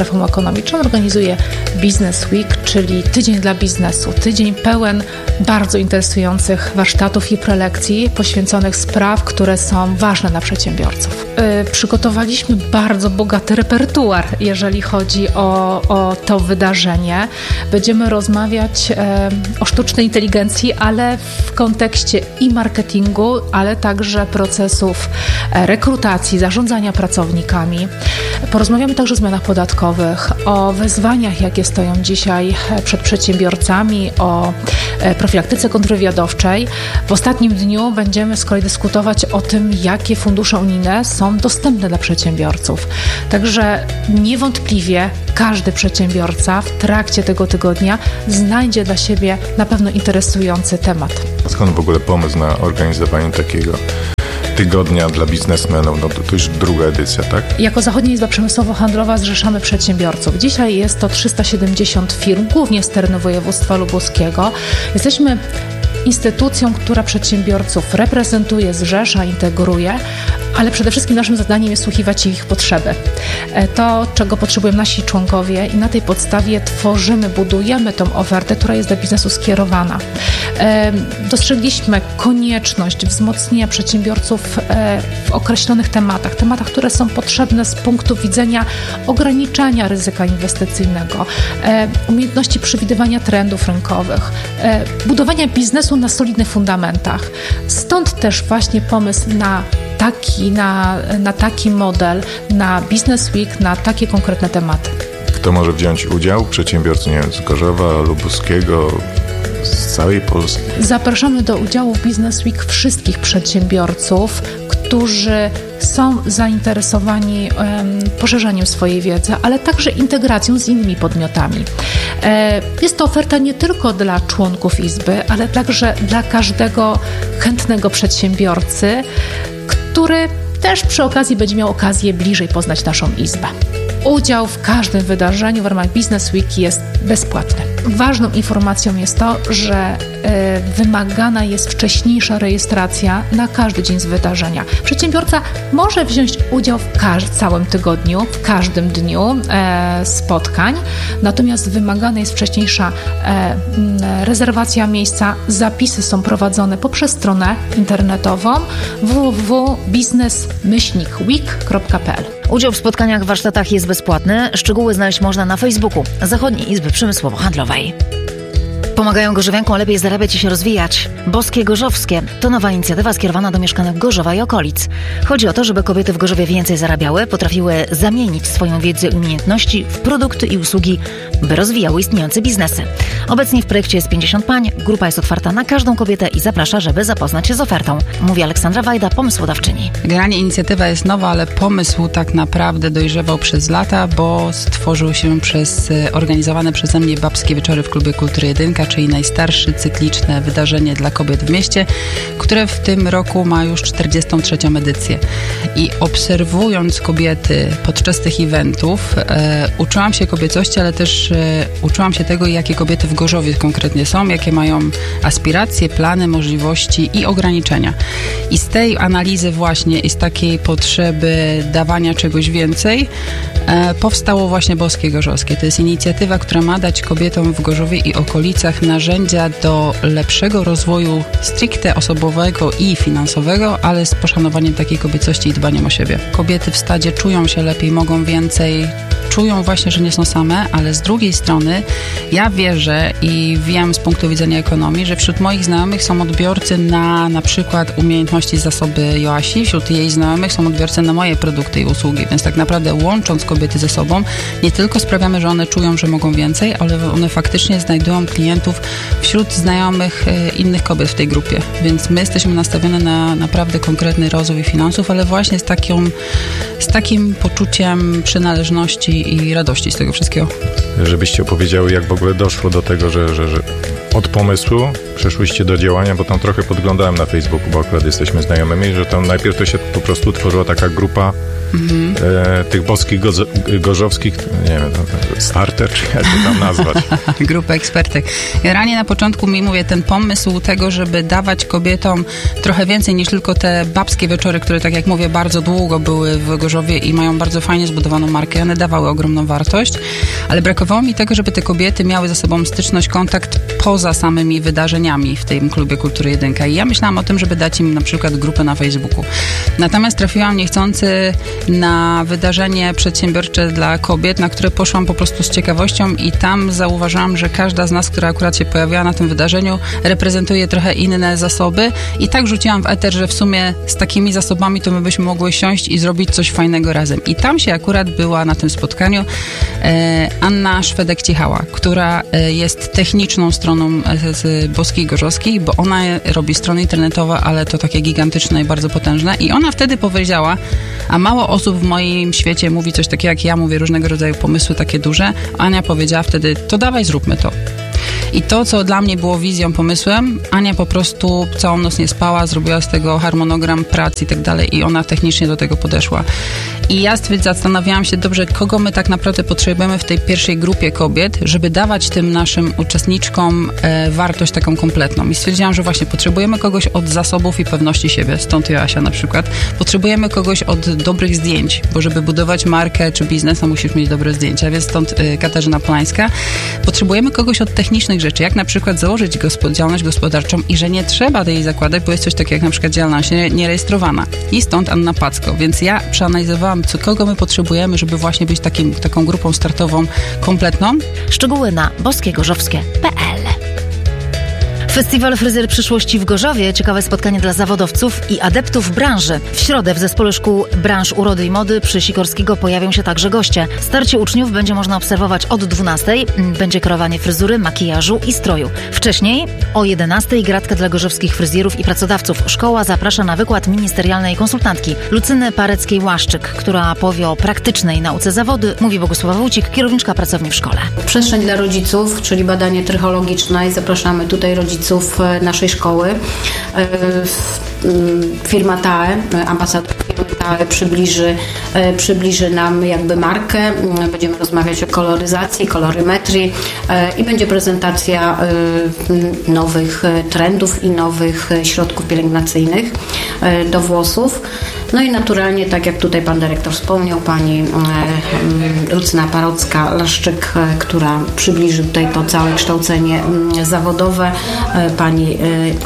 Ekonomiczną organizuje Business Week, czyli tydzień dla biznesu. Tydzień pełen bardzo interesujących warsztatów i prelekcji poświęconych spraw, które są ważne dla przedsiębiorców. Przygotowaliśmy bardzo bogaty repertuar, jeżeli chodzi o to wydarzenie. Będziemy rozmawiać o sztucznej inteligencji, ale w kontekście i marketingu, ale także procesów rekrutacji, zarządzania pracownikami. Porozmawiamy także o zmianach podatkowych, o wyzwaniach, jakie stoją dzisiaj przed przedsiębiorcami, o profilaktyce kontrwywiadowczej. W ostatnim dniu będziemy z kolei dyskutować o tym, jakie fundusze unijne są dostępne dla przedsiębiorców. Także niewątpliwie każdy przedsiębiorca w trakcie tego tygodnia znajdzie dla siebie na pewno interesujący temat. Skąd w ogóle pomysł na organizowanie takiego tygodnia dla biznesmenów? No to już druga edycja, tak? Jako Zachodnia Izba Przemysłowo-Handlowa zrzeszamy przedsiębiorców. Dzisiaj jest to 370 firm, głównie z terenu województwa lubuskiego. Jesteśmy instytucją, która przedsiębiorców reprezentuje, zrzesza, integruje, ale przede wszystkim naszym zadaniem jest słuchiwać ich potrzeby. To, czego potrzebują nasi członkowie i na tej podstawie tworzymy, budujemy tą ofertę, która jest do biznesu skierowana. Dostrzegliśmy konieczność wzmocnienia przedsiębiorców w określonych tematach, które są potrzebne z punktu widzenia ograniczania ryzyka inwestycyjnego, umiejętności przewidywania trendów rynkowych, budowania biznesu na solidnych fundamentach. Stąd też właśnie pomysł na taki model, na Business Week, na takie konkretne tematy. Kto może wziąć udział? Przedsiębiorcy, nie wiem, z Gorzowa, Lubuskiego, z całej Polski. Zapraszamy do udziału w Business Week wszystkich przedsiębiorców, którzy są zainteresowani poszerzaniem swojej wiedzy, ale także integracją z innymi podmiotami. Jest to oferta nie tylko dla członków Izby, ale także dla każdego chętnego przedsiębiorcy, który też przy okazji będzie miał okazję bliżej poznać naszą Izbę. Udział w każdym wydarzeniu w ramach Business Week jest bezpłatny. Ważną informacją jest to, że wymagana jest wcześniejsza rejestracja na każdy dzień z wydarzenia. Przedsiębiorca może wziąć udział w całym tygodniu, w każdym dniu spotkań, natomiast wymagana jest wcześniejsza rezerwacja miejsca. Zapisy są prowadzone poprzez stronę internetową www.business-week.pl. Udział w spotkaniach, warsztatach jest bezpłatny. Szczegóły znaleźć można na Facebooku Zachodniej Izby Przemysłowo-Handlowej. Pomagają gorzowiankom lepiej zarabiać i się rozwijać. Boskie Gorzowskie to nowa inicjatywa skierowana do mieszkanek Gorzowa i okolic. Chodzi o to, żeby kobiety w Gorzowie więcej zarabiały, potrafiły zamienić swoją wiedzę i umiejętności w produkty i usługi, by rozwijały istniejące biznesy. Obecnie w projekcie jest 50 pań, grupa jest otwarta na każdą kobietę i zaprasza, żeby zapoznać się z ofertą. Mówi Aleksandra Wajda, pomysłodawczyni. Generalnie inicjatywa jest nowa, ale pomysł tak naprawdę dojrzewał przez lata, bo stworzył się przez organizowane przeze mnie Babskie Wieczory w Klubie Kultury Jedynka, czyli najstarsze cykliczne wydarzenie dla kobiet w mieście, które w tym roku ma już 43. edycję. I obserwując kobiety podczas tych eventów, uczyłam się kobiecości, ale też uczyłam się tego, jakie kobiety w Gorzowie konkretnie są, jakie mają aspiracje, plany, możliwości i ograniczenia. I z tej analizy właśnie i z takiej potrzeby dawania czegoś więcej powstało właśnie Boskie Gorzowskie. To jest inicjatywa, która ma dać kobietom w Gorzowie i okolicach narzędzia do lepszego rozwoju stricte osobowego i finansowego, ale z poszanowaniem takiej kobiecości i dbaniem o siebie. Kobiety w stadzie czują się lepiej, mogą więcej, czują właśnie, że nie są same, ale z drugiej strony ja wierzę i wiem z punktu widzenia ekonomii, że wśród moich znajomych są odbiorcy na przykład umiejętności, zasoby Joasi, wśród jej znajomych są odbiorcy na moje produkty i usługi, więc tak naprawdę łącząc kobiety ze sobą, nie tylko sprawiamy, że one czują, że mogą więcej, ale one faktycznie znajdują klientów wśród znajomych innych kobiet w tej grupie, więc my jesteśmy nastawione na naprawdę konkretny rozwój finansów, ale właśnie z takim poczuciem przynależności i radości z tego wszystkiego. Żebyście opowiedziały, jak w ogóle doszło do tego, że od pomysłu przeszłyście do działania, bo tam trochę podglądałem na Facebooku, bo akurat jesteśmy znajomymi, że tam najpierw to się po prostu tworzyła taka grupa tych boskich gorzowskich, nie wiem, starter, czy jak to tam nazwać. Grupę ekspertek. Generalnie na początku ten pomysł tego, żeby dawać kobietom trochę więcej niż tylko te babskie wieczory, które, tak jak mówię, bardzo długo były w Gorzowie i mają bardzo fajnie zbudowaną markę. One dawały ogromną wartość, ale brakowało mi tego, żeby te kobiety miały ze sobą styczność, kontakt poza samymi wydarzeniami w tym klubie Kultury 1. I ja myślałam o tym, żeby dać im na przykład grupę na Facebooku. Natomiast trafiłam niechcący na wydarzenie przedsiębiorcze dla kobiet, na które poszłam po prostu z ciekawością i tam zauważyłam, że każda z nas, która akurat się pojawiała na tym wydarzeniu, reprezentuje trochę inne zasoby i tak rzuciłam w eter, że w sumie z takimi zasobami to my byśmy mogły siąść i zrobić coś fajnego razem. I tam się akurat była na tym spotkaniu Anna Szwedek-Ciechała, która jest techniczną stroną z Boskich Gorzowskich, bo ona robi strony internetowe, ale to takie gigantyczne i bardzo potężne. I ona wtedy powiedziała, a mało osób w moim świecie mówi coś takiego jak ja, mówię różnego rodzaju pomysły takie duże. Ania powiedziała wtedy, to dawaj, zróbmy to. I to, co dla mnie było wizją, pomysłem, Ania po prostu całą noc nie spała, zrobiła z tego harmonogram prac i tak dalej i ona technicznie do tego podeszła. I ja zastanawiałam się, dobrze, kogo my tak naprawdę potrzebujemy w tej pierwszej grupie kobiet, żeby dawać tym naszym uczestniczkom wartość taką kompletną. I stwierdziłam, że właśnie potrzebujemy kogoś od zasobów i pewności siebie, stąd Joasia na przykład. Potrzebujemy kogoś od dobrych zdjęć, bo żeby budować markę czy biznes, to musisz mieć dobre zdjęcia, więc stąd Katarzyna Polańska. Potrzebujemy kogoś od technicznych rzeczy, jak na przykład założyć działalność gospodarczą i że nie trzeba jej zakładać, bo jest coś takiego jak na przykład działalność nierejestrowana. I stąd Anna Packo. Więc ja przeanalizowałam, kogo my potrzebujemy, żeby właśnie być taką grupą startową kompletną. Szczegóły na boskiegorzowskie.pl. Festiwal Fryzjer Przyszłości w Gorzowie. Ciekawe spotkanie dla zawodowców i adeptów branży. W środę w Zespole Szkół Branż Urody i Mody przy Sikorskiego pojawią się także goście. Starcie uczniów będzie można obserwować od 12:00. Będzie kierowanie fryzury, makijażu i stroju. Wcześniej o 11:00 gratka dla gorzowskich fryzjerów i pracodawców. Szkoła zaprasza na wykład ministerialnej konsultantki Lucyny Pareckiej-Łaszczyk, która powie o praktycznej nauce zawody, mówi Bogusława Wójcik, kierowniczka pracowni w szkole. Przestrzeń dla rodziców, czyli badanie trychologiczne i zapraszamy tutaj rodziców naszej szkoły. Firma TAE, ambasador firmy TAE przybliży nam jakby markę. Będziemy rozmawiać o koloryzacji, kolorymetrii i będzie prezentacja nowych trendów i nowych środków pielęgnacyjnych do włosów. No i naturalnie, tak jak tutaj pan dyrektor wspomniał, pani Lucyna Parocka-Laszczyk, która przybliży tutaj to całe kształcenie zawodowe. Pani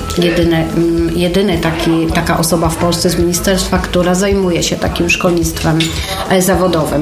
taka osoba w Polsce z ministerstwa, która zajmuje się takim szkolnictwem zawodowym.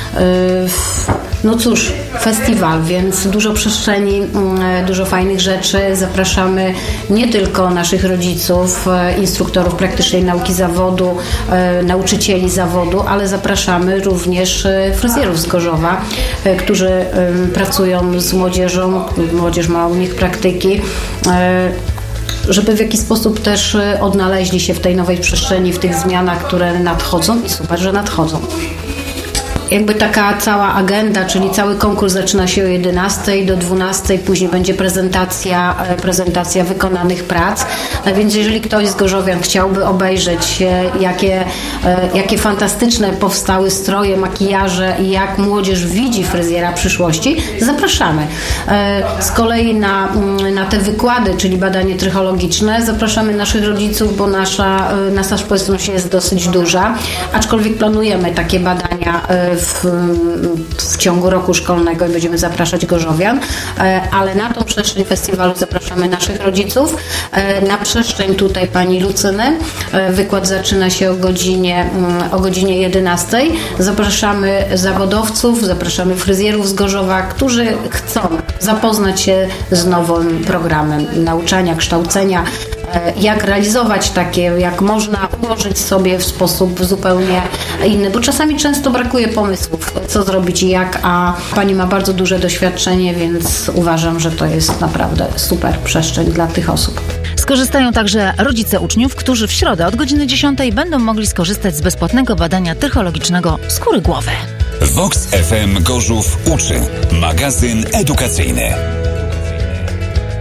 No cóż, festiwal, więc dużo przestrzeni, dużo fajnych rzeczy. Zapraszamy nie tylko naszych rodziców, instruktorów praktycznej nauki zawodu, nauczycieli zawodu, ale zapraszamy również fryzjerów z Gorzowa, którzy pracują z młodzieżą. Młodzież ma u nich praktyki, żeby w jakiś sposób też odnaleźli się w tej nowej przestrzeni, w tych zmianach, które nadchodzą i super, że nadchodzą. Jakby taka cała agenda, czyli cały konkurs zaczyna się o 11:00 do 12:00, później będzie prezentacja wykonanych prac. Więc jeżeli ktoś z gorzowian chciałby obejrzeć, jakie fantastyczne powstały stroje, makijaże i jak młodzież widzi fryzjera przyszłości, zapraszamy. Z kolei na te wykłady, czyli badanie trychologiczne, zapraszamy naszych rodziców, bo nasza społeczność jest dosyć duża, aczkolwiek planujemy takie badania w ciągu roku szkolnego i będziemy zapraszać gorzowian, ale na tą przestrzeń festiwalu zapraszamy naszych rodziców. Na przestrzeń tutaj pani Lucyny wykład zaczyna się o godzinie 11:00. Zapraszamy zawodowców, zapraszamy fryzjerów z Gorzowa, którzy chcą zapoznać się z nowym programem nauczania, kształcenia, jak realizować takie, jak można ułożyć sobie w sposób zupełnie inny, bo czasami często brakuje pomysłów, co zrobić i jak, a pani ma bardzo duże doświadczenie, więc uważam, że to jest naprawdę super przestrzeń dla tych osób. Skorzystają także rodzice uczniów, którzy w środę od godziny 10:00 będą mogli skorzystać z bezpłatnego badania trychologicznego skóry głowy. Vox FM Gorzów uczy. Magazyn edukacyjny.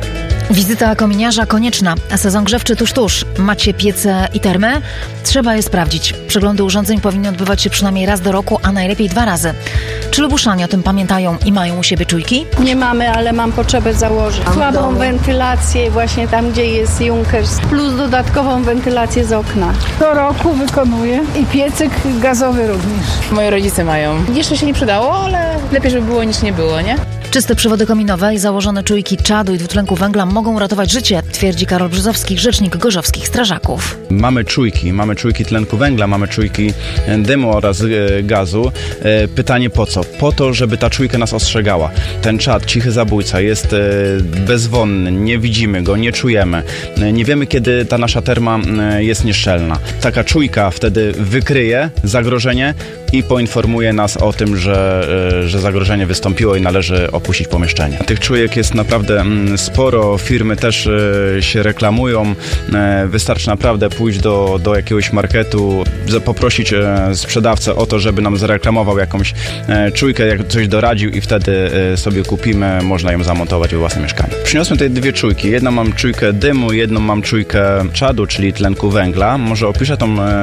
Wizyta kominiarza konieczna. Sezon grzewczy tuż. Macie piece i termy? Trzeba je sprawdzić. Przeglądy urządzeń powinny odbywać się przynajmniej raz do roku, a najlepiej 2 razy. Czy Lubuszanie o tym pamiętają i mają u siebie czujki? Nie mamy, ale mam potrzebę założyć. Słabą wentylację właśnie tam, gdzie jest Junkers, plus dodatkową wentylację z okna. Co roku wykonuję i piecyk gazowy również. Moi rodzice mają. Jeszcze się nie przydało, ale lepiej, żeby było niż nie było, nie? Czyste przewody kominowe i założone czujki czadu i dwutlenku węgla mogą uratować życie, twierdzi Karol Brzozowski, rzecznik gorzowskich strażaków. Mamy czujki tlenku węgla, mamy czujki dymu oraz gazu. Pytanie po co? Po to, żeby ta czujka nas ostrzegała. Ten czad, cichy zabójca jest bezwonny, nie widzimy go, nie czujemy. Nie wiemy, kiedy ta nasza terma jest nieszczelna. Taka czujka wtedy wykryje zagrożenie i poinformuje nas o tym, że zagrożenie wystąpiło i należy opuścić pomieszczenie. Tych czujek jest naprawdę sporo, firmy też się reklamują. Wystarczy naprawdę pójść do jakiegoś marketu, poprosić sprzedawcę o to, żeby nam zareklamował jakąś czujkę, jak coś doradził i wtedy sobie kupimy, można ją zamontować we własnym mieszkaniu. Przyniosłem tutaj 2 czujki. Jedną mam czujkę dymu, jedną mam czujkę czadu, czyli tlenku węgla. Może opiszę tą